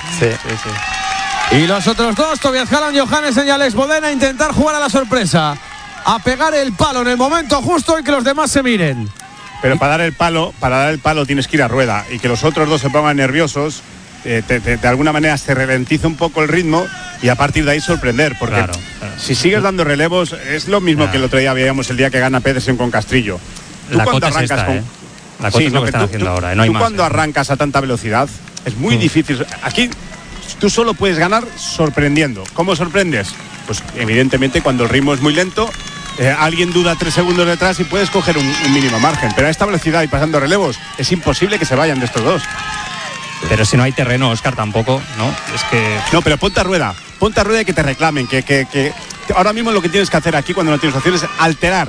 Sí. Y los otros dos, Tobias Halland, Johannesen y Alex Bodén, a intentar jugar a la sorpresa. A pegar el palo en el momento justo y que los demás se miren. Pero para dar el palo tienes que ir a rueda. Y que los otros dos se pongan nerviosos, de alguna manera se ralentiza un poco el ritmo y a partir de ahí sorprender, porque si sigues dando relevos es lo mismo que el otro día veíamos el día que gana Pedersen con Castrillo. La cota es esta, La cota es lo que están haciendo ahora, no hay tú más. Cuando arrancas a tanta velocidad es muy difícil. Aquí tú solo puedes ganar sorprendiendo. ¿Cómo sorprendes? Pues evidentemente cuando el ritmo es muy lento, alguien duda 3 segundos detrás y puedes coger un mínimo margen, pero a esta velocidad y pasando relevos es imposible que se vayan de estos dos. Pero si no hay terreno, Óscar, tampoco, ¿no? Es que... No, pero ponte a rueda y que te reclamen, que ahora mismo lo que tienes que hacer aquí cuando no tienes opción es alterar,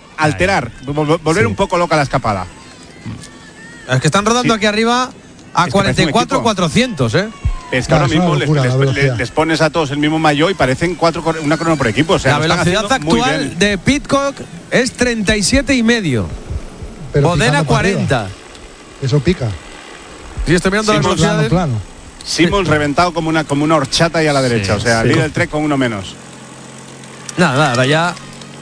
volver un poco loca la escapada. Es que están rodando aquí arriba a 44.400, Es que ahora mismo les pones a todos el mismo maillot y parecen una crono por equipo. O sea, la velocidad actual de Pidcock es 37,5. Bodén a 40. Eso pica. Sí, estoy mirando las velocidades. Plano. Simons reventado como una horchata ahí a la derecha. O sea, líder del Trek con uno menos. Nada, ahora ya.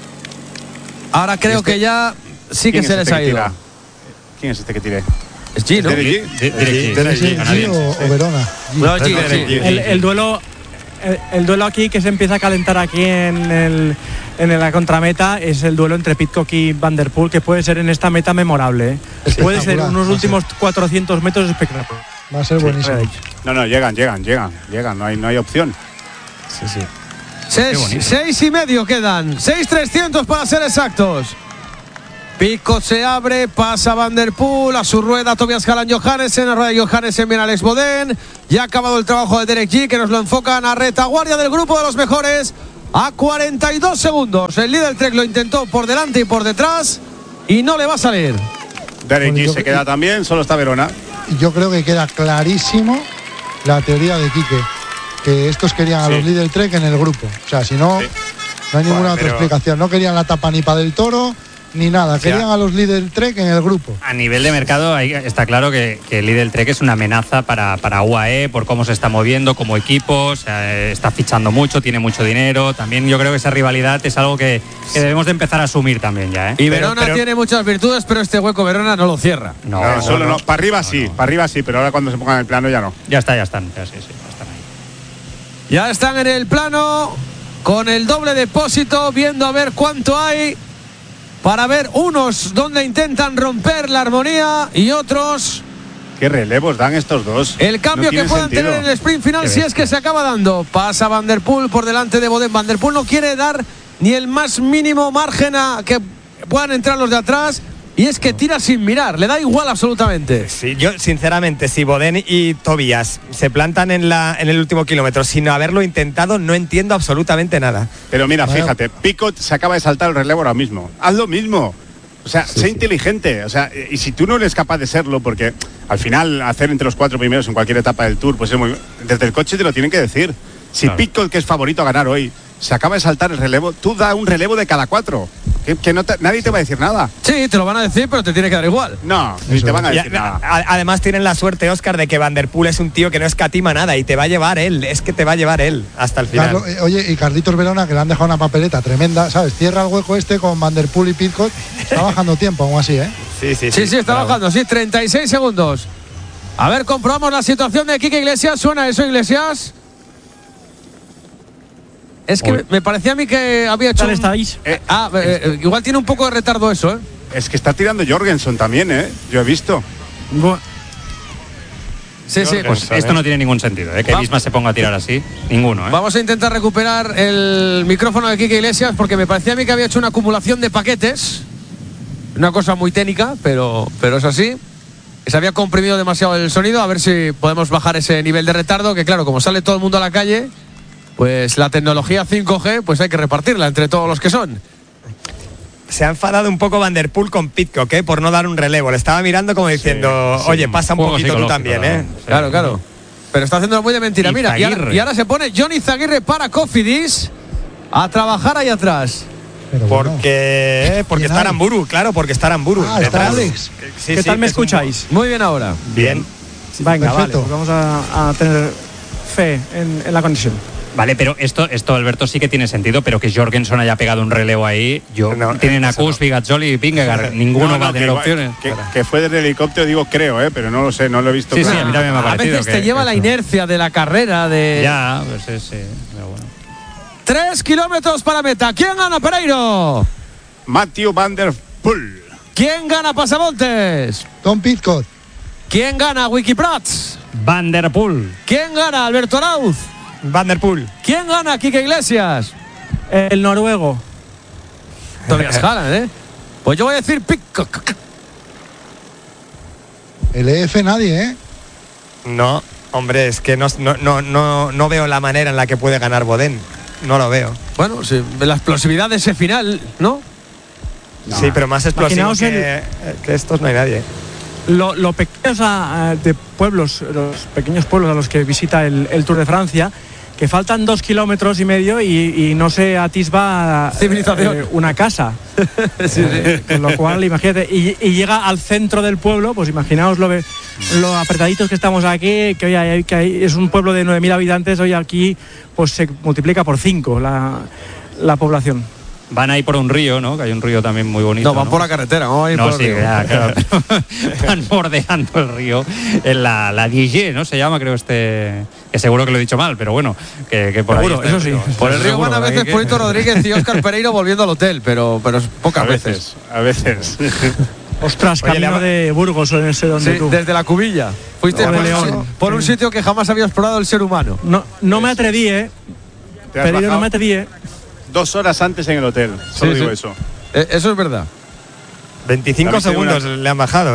Ahora creo que ya sí que se les ha ido. ¿Quién es este que tire? Es G, ¿no? G o Verona. No, G. El duelo aquí que se empieza a calentar aquí en la contrameta es el duelo entre Pidcock y Van der Poel, que puede ser en esta meta memorable. Puede ser unos últimos 400 metros espectaculares. Va a ser buenísimo. No, llegan, no hay opción. Sí. 6,5 quedan. 6,300 para ser exactos. Pico se abre, pasa Van der Poel, a su rueda Tobias Hallan Johannesen, a rueda Johannesen viene Alex Bodén. Ya ha acabado el trabajo de Derek G, que nos lo enfocan a retaguardia del grupo de los mejores. A 42 segundos. El líder Trek lo intentó por delante y por detrás y no le va a salir. Derek G se queda también, solo está Verona. Yo creo que queda clarísimo la teoría de Quique, que estos querían a los líder Trek en el grupo. O sea, si no, no hay ninguna otra explicación. No querían la tapa ni para del Toro ni nada, querían a los líder Trek en el grupo. A nivel de mercado está claro que el líder Trek es una amenaza para UAE por cómo se está moviendo como equipo, o sea, está fichando mucho, tiene mucho dinero. También yo creo que esa rivalidad es algo que debemos de empezar a asumir también ya. Y Verona tiene muchas virtudes, pero este hueco Verona no lo cierra. No. Para arriba sí, pero ahora cuando se pongan en el plano ya no. Ya están ahí. Ya están en el plano con el doble depósito, viendo a ver cuánto hay, para ver unos donde intentan romper la armonía y otros. ¿Qué relevos dan estos dos? El cambio que puedan tener en el sprint final, si es que se acaba dando. Pasa Van der Poel por delante de Bodén. Van der Poel no quiere dar ni el más mínimo margen a que puedan entrar los de atrás. Y es que tira sin mirar, le da igual absolutamente. Sí, yo sinceramente, si Bodén y Tobias se plantan en el último kilómetro sin haberlo intentado, no entiendo absolutamente nada. Pero mira, fíjate, Picot se acaba de saltar el relevo ahora mismo. Haz lo mismo. O sea, sé inteligente. O sea, y si tú no eres capaz de serlo, porque al final hacer entre los 4 primeros en cualquier etapa del Tour, pues es muy... Desde el coche te lo tienen que decir. Si Picot, que es favorito a ganar hoy, se acaba de saltar el relevo, tú da un relevo de cada 4. Que nadie te va a decir nada. Sí, te lo van a decir, pero te tiene que dar igual. No, ni te van a decir nada. Además tienen la suerte, Óscar, de que Van der Poel es un tío que no escatima nada y te va a llevar él. Es que te va a llevar él hasta el final. Claro, oye, y Carlitos Verona, que le han dejado una papeleta tremenda, ¿sabes? Cierra el hueco este con Van der Poel y Pidcock. Está bajando tiempo, aún así, ¿eh? Sí, está bajando, 36 segundos. A ver, comprobamos la situación de Quique Iglesias. ¿Suena eso, Iglesias? Es que me parecía a mí que había hecho... ¿Dónde estáis? Igual tiene un poco de retardo eso, ¿eh? Es que está tirando Jorgensen también, ¿eh? Yo he visto. Sí. Pues esto no tiene ningún sentido, ¿eh? Que Visma se ponga a tirar así. Ninguno, ¿eh? Vamos a intentar recuperar el micrófono de Quique Iglesias, porque me parecía a mí que había hecho una acumulación de paquetes. Una cosa muy técnica, pero es así. Se había comprimido demasiado el sonido. A ver si podemos bajar ese nivel de retardo, que claro, como sale todo el mundo a la calle, pues la tecnología 5G pues hay que repartirla entre todos los que son. Se ha enfadado un poco Van der Poel con Pidcock, por no dar un relevo. Le estaba mirando como diciendo, oye, pasa un poquito tú también, ¿eh? Claro. Pero está haciéndolo muy de mentira. Mira, y ahora se pone Johnny Zaguirre para Cofidis a trabajar ahí atrás. Porque está Aramburu, claro, porque está Aramburu. Está Alex. ¿Qué tal me escucháis? Muy bien ahora. Bien. Venga, vale, pues vamos a tener fe en la conexión. Vale, pero esto, Alberto, sí que tiene sentido, pero que Jorgensen haya pegado un relevo ahí, tienen a Kuss, Bigazzoli y Vingegaard, ninguno va a tener opciones. Que fue desde el helicóptero, digo creo, pero no lo sé, no lo he visto. Sí, a mí también me ha parecido. A veces te lleva la inercia de la carrera de... Ya, pues sí, pero bueno. 3 kilómetros para meta. ¿Quién gana, Pereiro? Matthew Van der Poel. ¿Quién gana, Pasamontes? Tom Pidcock. ¿Quién gana, Wikiprats? Van der Poel. ¿Quién gana, Alberto Arauz? Van der Poel. ¿Quién gana, Quique Iglesias? El noruego. Tobias Hallan, ¿eh? Pues yo voy a decir Pidcock. El EF nadie, ¿eh? No, hombre, es que no veo la manera en la que puede ganar Bodén. No lo veo. Bueno, sí, la explosividad de ese final, ¿no? Sí, pero más explosivo que estos no hay nadie. Lo pequeños de pueblos, los pequeños pueblos a los que visita el Tour de Francia, que faltan 2,5 kilómetros y no se atisba una casa. Sí. Con lo cual, imagínate, y llega al centro del pueblo, pues imaginaos lo apretaditos que estamos aquí, que hoy es un pueblo de 9.000 habitantes, hoy aquí pues se multiplica por 5 la población. Van ahí por un río, ¿no? Que hay un río también muy bonito. No, van por la carretera, no van por el río. Claro, van bordeando el río. En la Diege, ¿no? Se llama, creo, que seguro que lo he dicho mal, pero bueno, que por seguro, ahí eso sí. Por el río van a veces Polito Rodríguez y Óscar Pereiro volviendo al hotel, pero pocas veces. A veces. Ostras, Oye, camino de Burgos, en ese donde tú. Desde la Cubilla. Fuiste por un sitio que jamás había explorado el ser humano. No me atreví, Pero no me atreví, 2 horas antes en el hotel. Solo digo eso. Eso es verdad. 25 segundos le han bajado,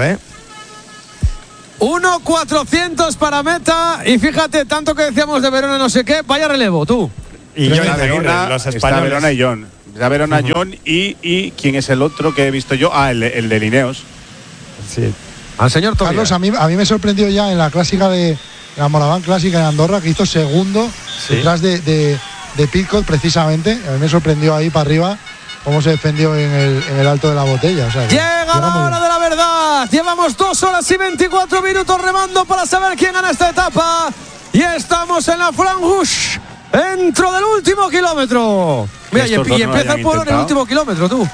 1.400 para meta. Y fíjate, tanto que decíamos de Verona no sé qué, vaya relevo, tú. Y yo Verona, los españoles. Está Verona y John. Está Verona, John y ¿quién es el otro que he visto yo? El de Lineos. Sí. Al señor Tobias. Carlos, a mí me sorprendió ya en la clásica de la Moraván Clásica de Andorra, que hizo segundo detrás de Pidcock precisamente. A mí me sorprendió ahí para arriba cómo se defendió en el alto de la botella. O sea, llega la hora de la verdad. Llevamos 2 horas y 24 minutos remando para saber quién gana esta etapa. Y estamos en la Franche, dentro del último kilómetro. Mira, y empieza el pueblo en el último kilómetro, tú.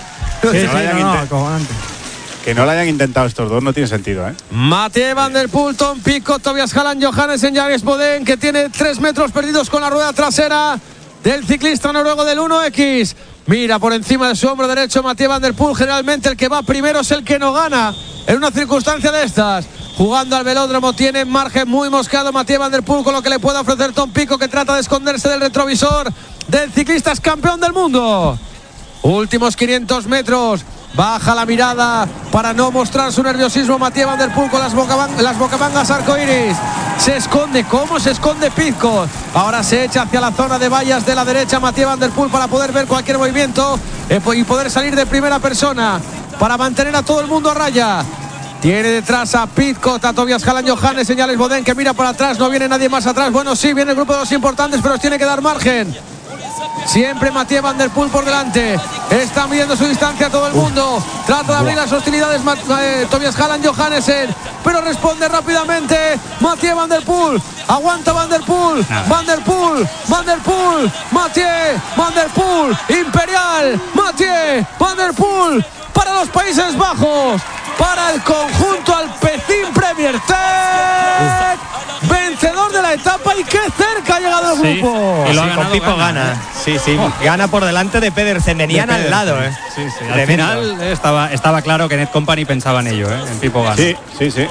Que no lo hayan intentado estos dos no tiene sentido, Mathieu Van Der Poel, Tom Pidcock, Tobias Halland, Johannesen, Jens Boden, que tiene 3 metros perdidos con la rueda trasera del ciclista noruego del 1X. Mira por encima de su hombro derecho Mathieu Van Der Poel. Generalmente el que va primero es el que no gana en una circunstancia de estas. Jugando al velódromo, tiene margen muy mosqueado Mathieu Van Der Poel con lo que le puede ofrecer Tom Pidcock, que trata de esconderse del retrovisor del ciclista campeón del mundo. Últimos 500 metros. Baja la mirada para no mostrar su nerviosismo Mathieu Van Der Poel con las bocamangas arcoíris. Se esconde, ¿cómo se esconde Pidcock? Ahora se echa hacia la zona de vallas de la derecha Mathieu Van Der Poel para poder ver cualquier movimiento y poder salir de primera persona para mantener a todo el mundo a raya. Tiene detrás a Pidcock, a Tobias Halland, Johannes, señales Boden, que mira para atrás, no viene nadie más atrás. Bueno, sí, viene el grupo de los importantes, pero os tiene que dar margen. Siempre Mathieu Van Der Poel por delante. Está midiendo su distancia a todo el mundo. Trata de abrir las hostilidades Tobias Halland, Johannesen, pero responde rápidamente Mathieu Van Der Poel. Aguanta Van Der Poel. Van Der Poel. Mathieu Van Der Poel. Imperial. Mathieu Van Der Poel. Para los Países Bajos. Para el conjunto Alpecin Premier Tech. Vencedor de la etapa y qué cerca ha llegado el grupo. Y lo con Pipo gana. Sí, gana por delante de Pedersen. Venían al lado. Sí. Al final estaba claro que Netcompany pensaba en ello, en Pipo gana. Sí.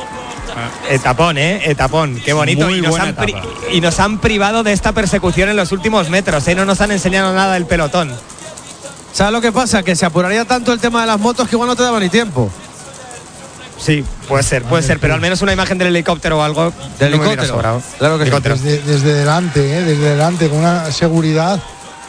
Etapón, qué bonito. Y nos han privado de esta persecución en los últimos metros, no nos han enseñado nada del pelotón. ¿Sabes lo que pasa? Que se apuraría tanto el tema de las motos que igual no te daba ni tiempo. Sí, puede ser, pero al menos una imagen del helicóptero o algo. ¿Del helicóptero? Claro que sí. Desde delante, con una seguridad.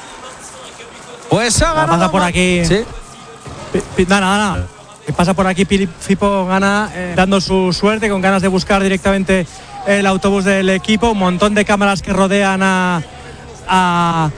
Pues ha pasa por aquí. Sí. Nada. Que pasa por aquí Pipo gana, dando su suerte, con ganas de buscar directamente el autobús del equipo. Un montón de cámaras que rodean a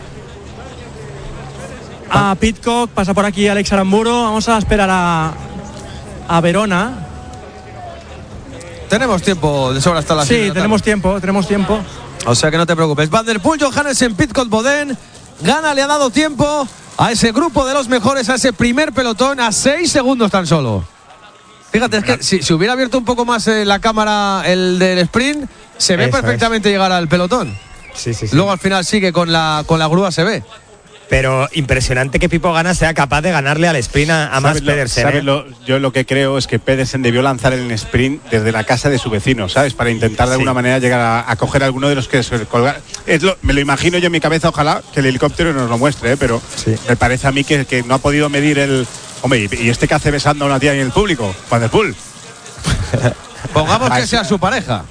Pidcock. Pasa por aquí Alex Aramburu. Vamos a esperar a Verona. Tenemos tiempo de sobra hasta las 6. Sí, tenemos tiempo. O sea que no te preocupes. Van Der Poel, Johannesen, Pidcock, Boden. Gana, le ha dado tiempo a ese grupo de los mejores, a ese primer pelotón, a 6 segundos tan solo. Fíjate, es que si hubiera abierto un poco más la cámara, el del sprint, se ve perfectamente llegar al pelotón. Sí. Luego al final sigue con la grúa, se ve. Pero impresionante que Pipo Gana sea capaz de ganarle al sprint a Mats Pedersen. Yo lo que creo es que Pedersen debió lanzar el sprint desde la casa de su vecino, ¿sabes? Para intentar de alguna manera llegar a coger a alguno de los que se colgan. Me lo imagino yo en mi cabeza, ojalá que el helicóptero nos lo muestre, pero me parece a mí que no ha podido medir el... Hombre, ¿y este que hace besando a una tía en el público? Van Der Poel. Pongamos que sea su pareja.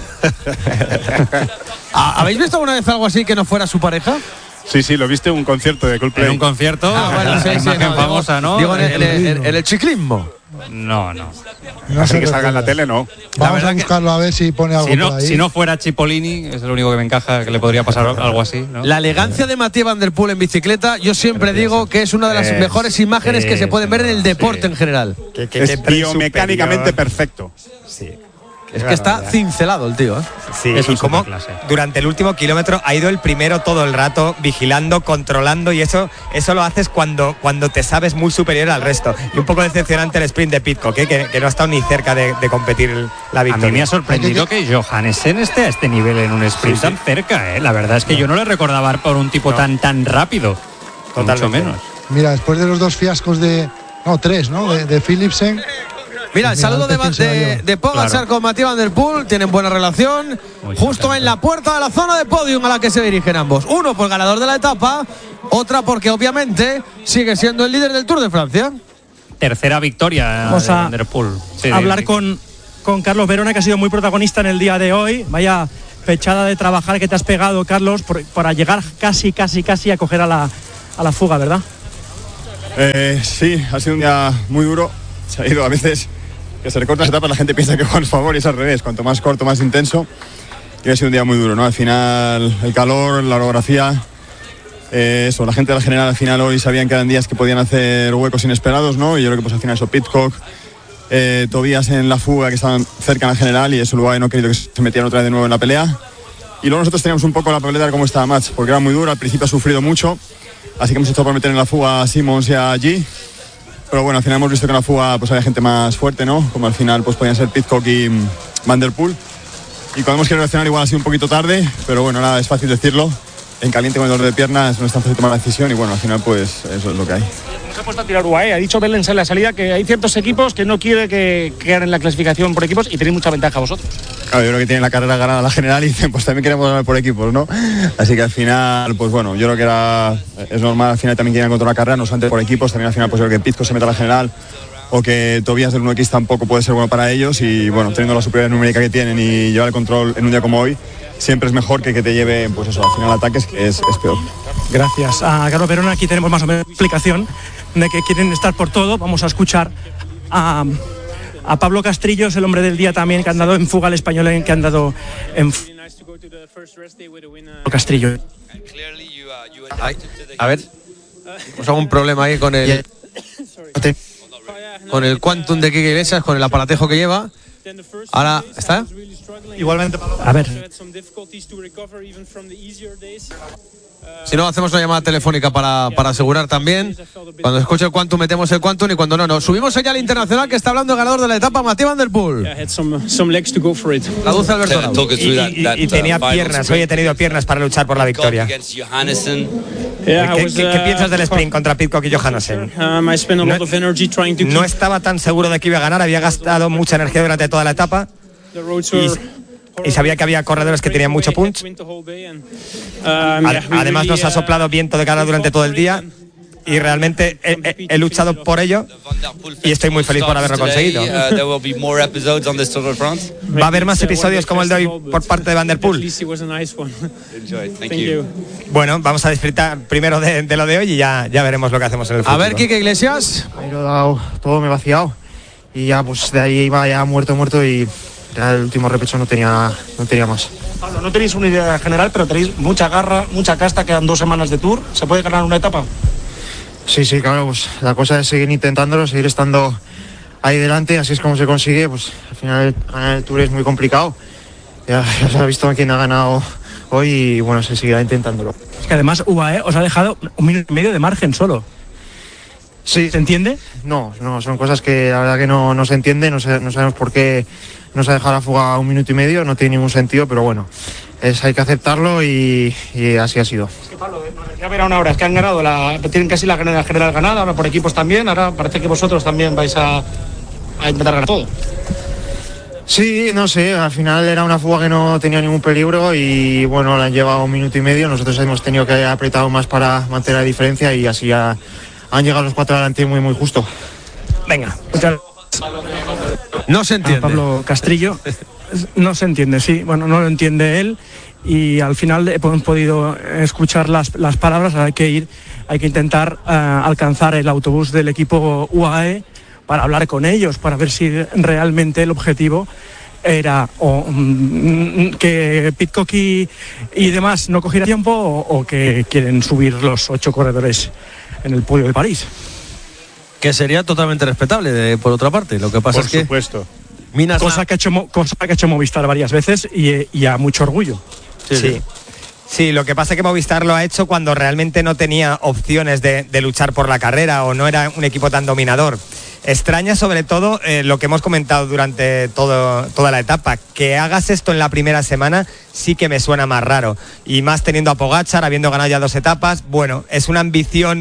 ¿Habéis visto alguna vez algo así que no fuera su pareja? Sí, lo viste en un concierto de Coldplay. En un concierto, famosa, ¿no? Digo, en el ciclismo. No. Así que salga en la tele, no. Vamos a buscarlo a ver si pone algo por ahí. Si no fuera Cipollini, es lo único que me encaja, que le podría pasar algo así, ¿no? La elegancia de Mathieu Van Der Poel en bicicleta, yo siempre digo que es una de las mejores imágenes que se pueden ver en el deporte en general. Es biomecánicamente perfecto. Sí. Es que está cincelado el tío, Sí, es y como durante el último kilómetro ha ido el primero todo el rato vigilando, controlando, y eso lo haces cuando te sabes muy superior al resto. Y un poco decepcionante el sprint de Pidcock, que no ha estado ni cerca de competir la victoria. A mí me ha sorprendido que Johannesen esté a este nivel en un sprint tan cerca, La verdad es que yo no le recordaba por un tipo tan rápido. Totalmente. Mucho menos. Mira, después de los 2 fiascos de Philipsen, Mira, el saludo de Pogačar con Mathieu Van Der Poel. Tienen buena relación. Justo en la puerta de la zona de podium a la que se dirigen ambos. Uno por ganador de la etapa, otra porque obviamente sigue siendo el líder del Tour de Francia. Tercera victoria Vamos de a Van Der Poel. Sí, hablar con Carlos Verona, que ha sido muy protagonista en el día de hoy. Vaya fechada de trabajar que te has pegado, Carlos, para llegar casi a coger a la fuga, ¿verdad? Sí, ha sido un día muy duro. Se ha ido a veces que se recortan las etapas, la gente piensa que juega a favor y es al revés. Cuanto más corto, más intenso. Y ha sido un día muy duro, ¿no? Al final, el calor, la orografía, eso, la gente de la general al final hoy sabían que eran días que podían hacer huecos inesperados, ¿no? Y yo creo que pues al final eso, Pidcock, Tobias en la fuga que estaban cerca en la general y eso luego no he querido que se metieran otra vez de nuevo en la pelea. Y luego nosotros teníamos un poco la papeleta de cómo estaba Mats, porque era muy duro, al principio ha sufrido mucho, así que hemos hecho por meter en la fuga a Simmons y a G. Pero bueno, al final hemos visto que en la fuga pues había gente más fuerte, ¿no? Como al final pues podían ser Pidcock y Van Der Poel. Y cuando hemos querido reaccionar igual ha sido un poquito tarde, pero bueno, nada, es fácil decirlo. En caliente con el dolor de piernas no es tan fácil tomar la decisión y bueno, al final pues eso es lo que hay. Se ha puesto a tirar UAE, ha dicho Belens en la salida que hay ciertos equipos que no quiere que ganen la clasificación por equipos y tenéis mucha ventaja vosotros. Claro, yo creo que tienen la carrera ganada la general y dicen pues también queremos ganar por equipos, ¿no? Así que al final, pues bueno, yo creo que es normal, al final también quieren controlar la carrera, no solamente por equipos, también al final pues yo creo que Pidcock se meta a la general o que Tobias del 1X tampoco puede ser bueno para ellos y bueno, teniendo la superioridad numérica que tienen y llevar el control en un día como hoy, siempre es mejor que te lleve, pues eso, al final ataques, que es peor. Gracias a Carlos Verona. Aquí tenemos más o menos explicación de que quieren estar por todo. Vamos a escuchar a Pablo Castrillo, el hombre del día también, que ha andado en fuga al español, que ha andado en Castrillo. Ay, a ver, tenemos algún problema ahí con el Quantum de Quique Iglesias, con el aparatejo que lleva. Ahora, ¿está? Igualmente, a ver. Si no, hacemos una llamada telefónica para asegurar también. Cuando escuche el Quantum, metemos el Quantum y cuando no. Subimos allá al internacional que está hablando el ganador de la etapa, Mathieu Van Der Poel. Traduce Alberto Arau. Y tenía piernas, hoy he tenido piernas para luchar por la victoria. ¿Qué piensas del sprint contra Pidcock y Johannessen? No estaba tan seguro de que iba a ganar, había gastado mucha energía durante toda la etapa y sabía que había corredores que tenían mucho punch. Además nos ha soplado viento de cara durante todo el día y realmente he luchado por ello y estoy muy feliz por haberlo conseguido. ¿Va a haber más episodios como el de hoy por parte de Van Der Poel? Bueno, vamos a disfrutar primero de lo de hoy y ya veremos lo que hacemos en el futuro. A ver, Quique Iglesias. Ahí lo he dado todo, me he vaciado y ya pues de ahí iba ya muerto y ya el último repecho no tenía más. Pablo, no tenéis una idea general, pero tenéis mucha garra, mucha casta, quedan 2 semanas de Tour. ¿Se puede ganar una etapa? Sí, claro, pues la cosa es seguir intentándolo, seguir estando ahí delante, así es como se consigue, pues al final ganar el Tour es muy complicado. Ya se ha visto a quién ha ganado hoy y bueno, se seguirá intentándolo. Es que además UAE os ha dejado 1,5 minutos de margen solo. Sí. ¿Se entiende? No, son cosas que la verdad que no se entiende, no sabemos por qué nos ha dejado la fuga 1,5 minutos, no tiene ningún sentido, pero bueno, hay que aceptarlo y así ha sido. Es que Pablo, nos decía Verona ahora, es que han ganado, tienen casi la general ganada, ahora por equipos también, ahora parece que vosotros también vais a intentar ganar todo. Sí, no sé, al final era una fuga que no tenía ningún peligro y bueno, la han llevado 1,5 minutos, nosotros hemos tenido que apretar más para mantener la diferencia y así han llegado los 4 adelante muy justo. Venga, no se entiende. Pablo Castrillo, no se entiende, sí, bueno, no lo entiende él y al final hemos podido escuchar las palabras, hay que intentar alcanzar el autobús del equipo UAE para hablar con ellos, para ver si realmente el objetivo era que Pidcock y demás no cogieran tiempo o que quieren subir los 8 corredores en el podio de París. Que sería totalmente respetable, por otra parte. Lo que pasa es que... Por supuesto. Cosa que ha hecho Movistar varias veces y a mucho orgullo. Sí, lo que pasa es que Movistar lo ha hecho cuando realmente no tenía opciones de luchar por la carrera o no era un equipo tan dominador. Extraña sobre todo lo que hemos comentado durante toda la etapa, que hagas esto en la primera semana sí que me suena más raro y más teniendo a Pogačar, habiendo ganado ya 2 etapas. Bueno, es una ambición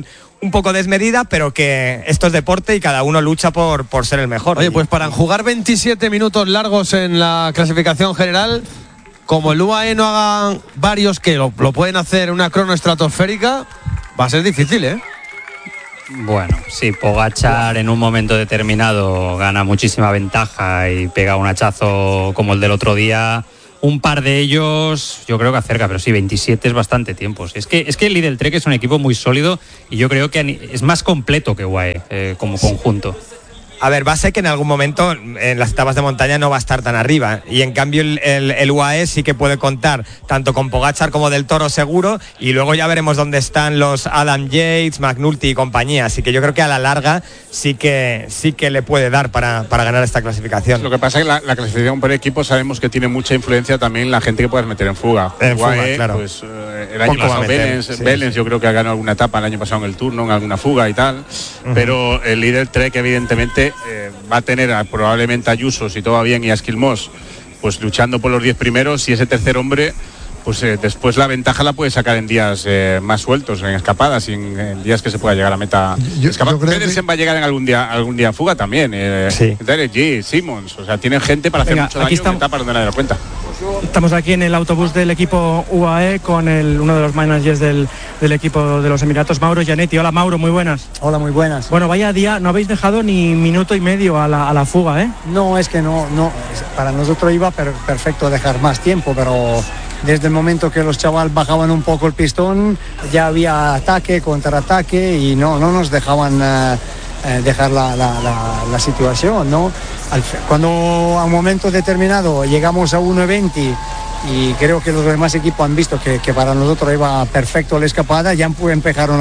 un poco desmedida, pero que esto es deporte y cada uno lucha por ser el mejor. Oye, pues para jugar 27 minutos largos en la clasificación general, como el UAE no hagan varios que lo pueden hacer en una crono estratosférica, va a ser difícil, ¿eh? Bueno, sí, Pogačar en un momento determinado gana muchísima ventaja y pega un hachazo como el del otro día. Un par de ellos yo creo que acerca, pero sí, 27 es bastante tiempo. Es que el Lidl Trek es un equipo muy sólido y yo creo que es más completo que UAE como conjunto. A ver, va a ser que en algún momento en las etapas de montaña no va a estar tan arriba, y en cambio el UAE sí que puede contar tanto con Pogačar como Del Toro seguro, y luego ya veremos dónde están los Adam Yates, McNulty y compañía, así que yo creo que a la larga sí que le puede dar para ganar esta clasificación. Lo que pasa es que la clasificación por equipo sabemos que tiene mucha influencia también la gente que puedes meter en fuga. En UAE, fuga, claro. Pues el año pasado Belens yo creo que ha ganado alguna etapa el año pasado en el Tour, ¿no? En alguna fuga y tal, pero el Lidl Trek evidentemente va a tener probablemente a Ayuso, si todo va bien, y a Esquilmós pues luchando por los 10 primeros, y ese tercer hombre pues después la ventaja la puede sacar en días más sueltos, en escapadas y en días que se pueda llegar a meta. Pedersen va a llegar en algún día a fuga también. Derek G, Simmons, o sea, tienen gente para hacer mucho daño en etapas donde nadie lo cuenta. Estamos aquí en el autobús del equipo UAE con uno de los managers del equipo de los Emiratos, Mauro Gianetti. Hola Mauro, muy buenas. Hola, muy buenas. Bueno, vaya día, no habéis dejado ni minuto y medio a la fuga, ¿eh? No, es que no, para nosotros iba perfecto dejar más tiempo, pero desde el momento que los chavales bajaban un poco el pistón, ya había ataque, contraataque, y no nos dejaban dejar la situación, ¿no? Cuando a un momento determinado llegamos a 1.20 y creo que los demás equipos han visto que para nosotros iba perfecto la escapada, ya empezaron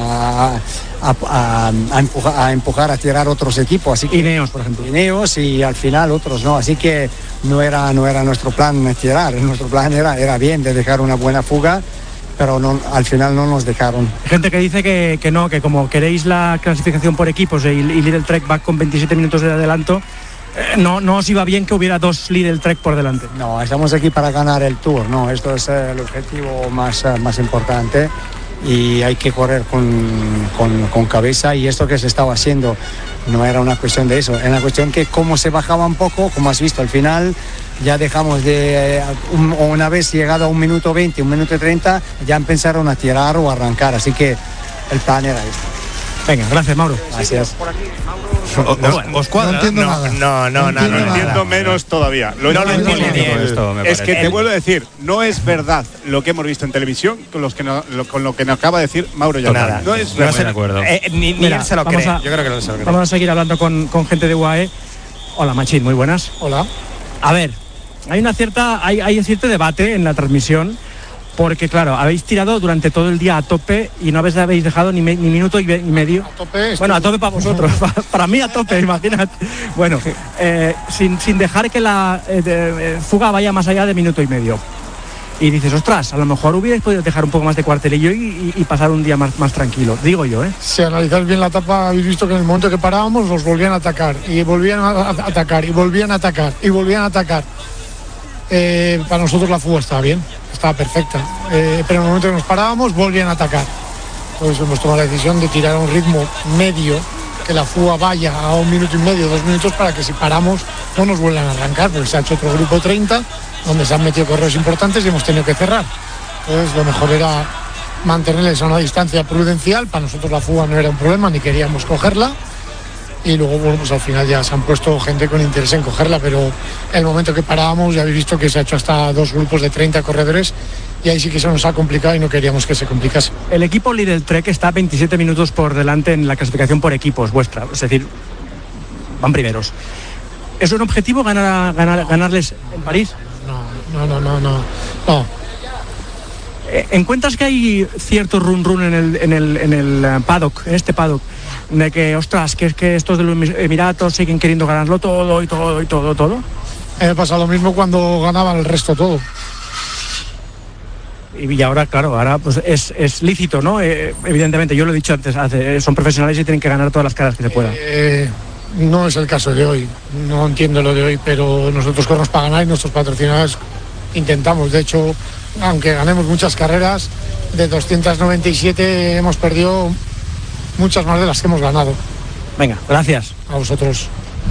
a empujar, a tirar otros equipos, así que Ineos, por ejemplo. Ineos, y al final otros no, así que no era nuestro plan tirar, nuestro plan era bien de dejar una buena fuga, pero no, al final no nos dejaron. Gente que dice que no, que como queréis la clasificación por equipos y Lidl Trek va con 27 minutos de adelanto, no os iba bien que hubiera dos Lidl Trek por delante. No, estamos aquí para ganar el Tour, no, esto es el objetivo más importante, y hay que correr con cabeza, y esto que se estaba haciendo no era una cuestión de eso, era una cuestión que como se bajaba un poco, como has visto al final, ya dejamos una vez llegado a 1 minuto 20, 1 minuto 30, ya empezaron a tirar o a arrancar, así que el plan era esto. Venga, gracias Mauro. Gracias. ¿Os cuadra? No entiendo nada. No entiendo menos todavía. No lo entiendo ni él. Es que te vuelvo a decir, no es verdad lo que hemos visto en televisión con lo que nos acaba de decir Mauro Gianetti. No es de acuerdo. Ni él se lo cree. Yo creo que no se lo cree. Vamos a seguir hablando con gente de UAE. Hola Machín, muy buenas. Hola. A ver, hay cierto debate en la transmisión, porque claro, habéis tirado durante todo el día a tope y no habéis dejado ni minuto y medio. A tope. Bueno, a tope para vosotros, para mí a tope, imagínate. Bueno, sin dejar que la fuga vaya más allá de minuto y medio. Y dices, ostras, a lo mejor hubierais podido dejar un poco más de cuartelillo y pasar un día más tranquilo, digo yo, ¿eh? Si analizáis bien la etapa, habéis visto que en el momento que parábamos los volvían a atacar, y volvían a atacar, y volvían a atacar, y volvían a atacar. Para nosotros la fuga estaba bien, estaba perfecta, pero en el momento que nos parábamos volvían a atacar. Entonces hemos tomado la decisión de tirar a un ritmo medio, que la fuga vaya a 1 minuto y medio, 2 minutos, para que si paramos no nos vuelvan a arrancar, porque se ha hecho otro grupo 30 donde se han metido correos importantes y hemos tenido que cerrar. Entonces lo mejor era mantenerles a una distancia prudencial. Para nosotros la fuga no era un problema, ni queríamos cogerla, y luego bueno, pues al final ya se han puesto gente con interés en cogerla, pero en el momento que parábamos ya habéis visto que se ha hecho hasta 2 grupos de 30 corredores, y ahí sí que se nos ha complicado y no queríamos que se complicase. El equipo Lidl Trek está 27 minutos por delante en la clasificación por equipos vuestra, es decir, van primeros. ¿Es un objetivo ganarles en París? No. ¿Encuentras que hay cierto run en el paddock, en este paddock, de que, ostras, que es que estos de los Emiratos siguen queriendo ganarlo todo? Me pasa lo mismo cuando ganaban el resto todo. Y ahora, claro, pues es lícito, ¿no? Evidentemente, yo lo he dicho antes, son profesionales y tienen que ganar todas las caras que se puedan. No es el caso de hoy, no entiendo lo de hoy, pero nosotros corremos para ganar y nuestros patrocinadores intentamos. De hecho, aunque ganemos muchas carreras, de 297 hemos perdido muchas más de las que hemos ganado. Venga, gracias. A vosotros.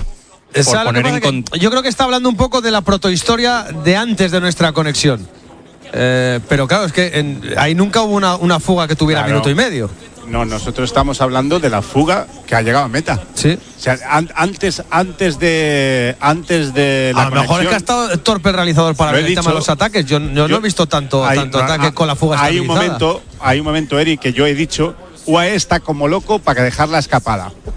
Yo creo que está hablando un poco de la protohistoria de antes de nuestra conexión. Pero claro, es que ahí nunca hubo una fuga que tuviera minuto y medio. No, nosotros estamos hablando de la fuga que ha llegado a meta. Sí. O sea, antes de la a lo mejor es que ha estado torpe el realizador para ver el tema de los ataques. Yo no he visto tanto ataque con la fuga estabilizada. Hay un momento, Eric, que yo he dicho, UAE está como loco para dejar la escapada.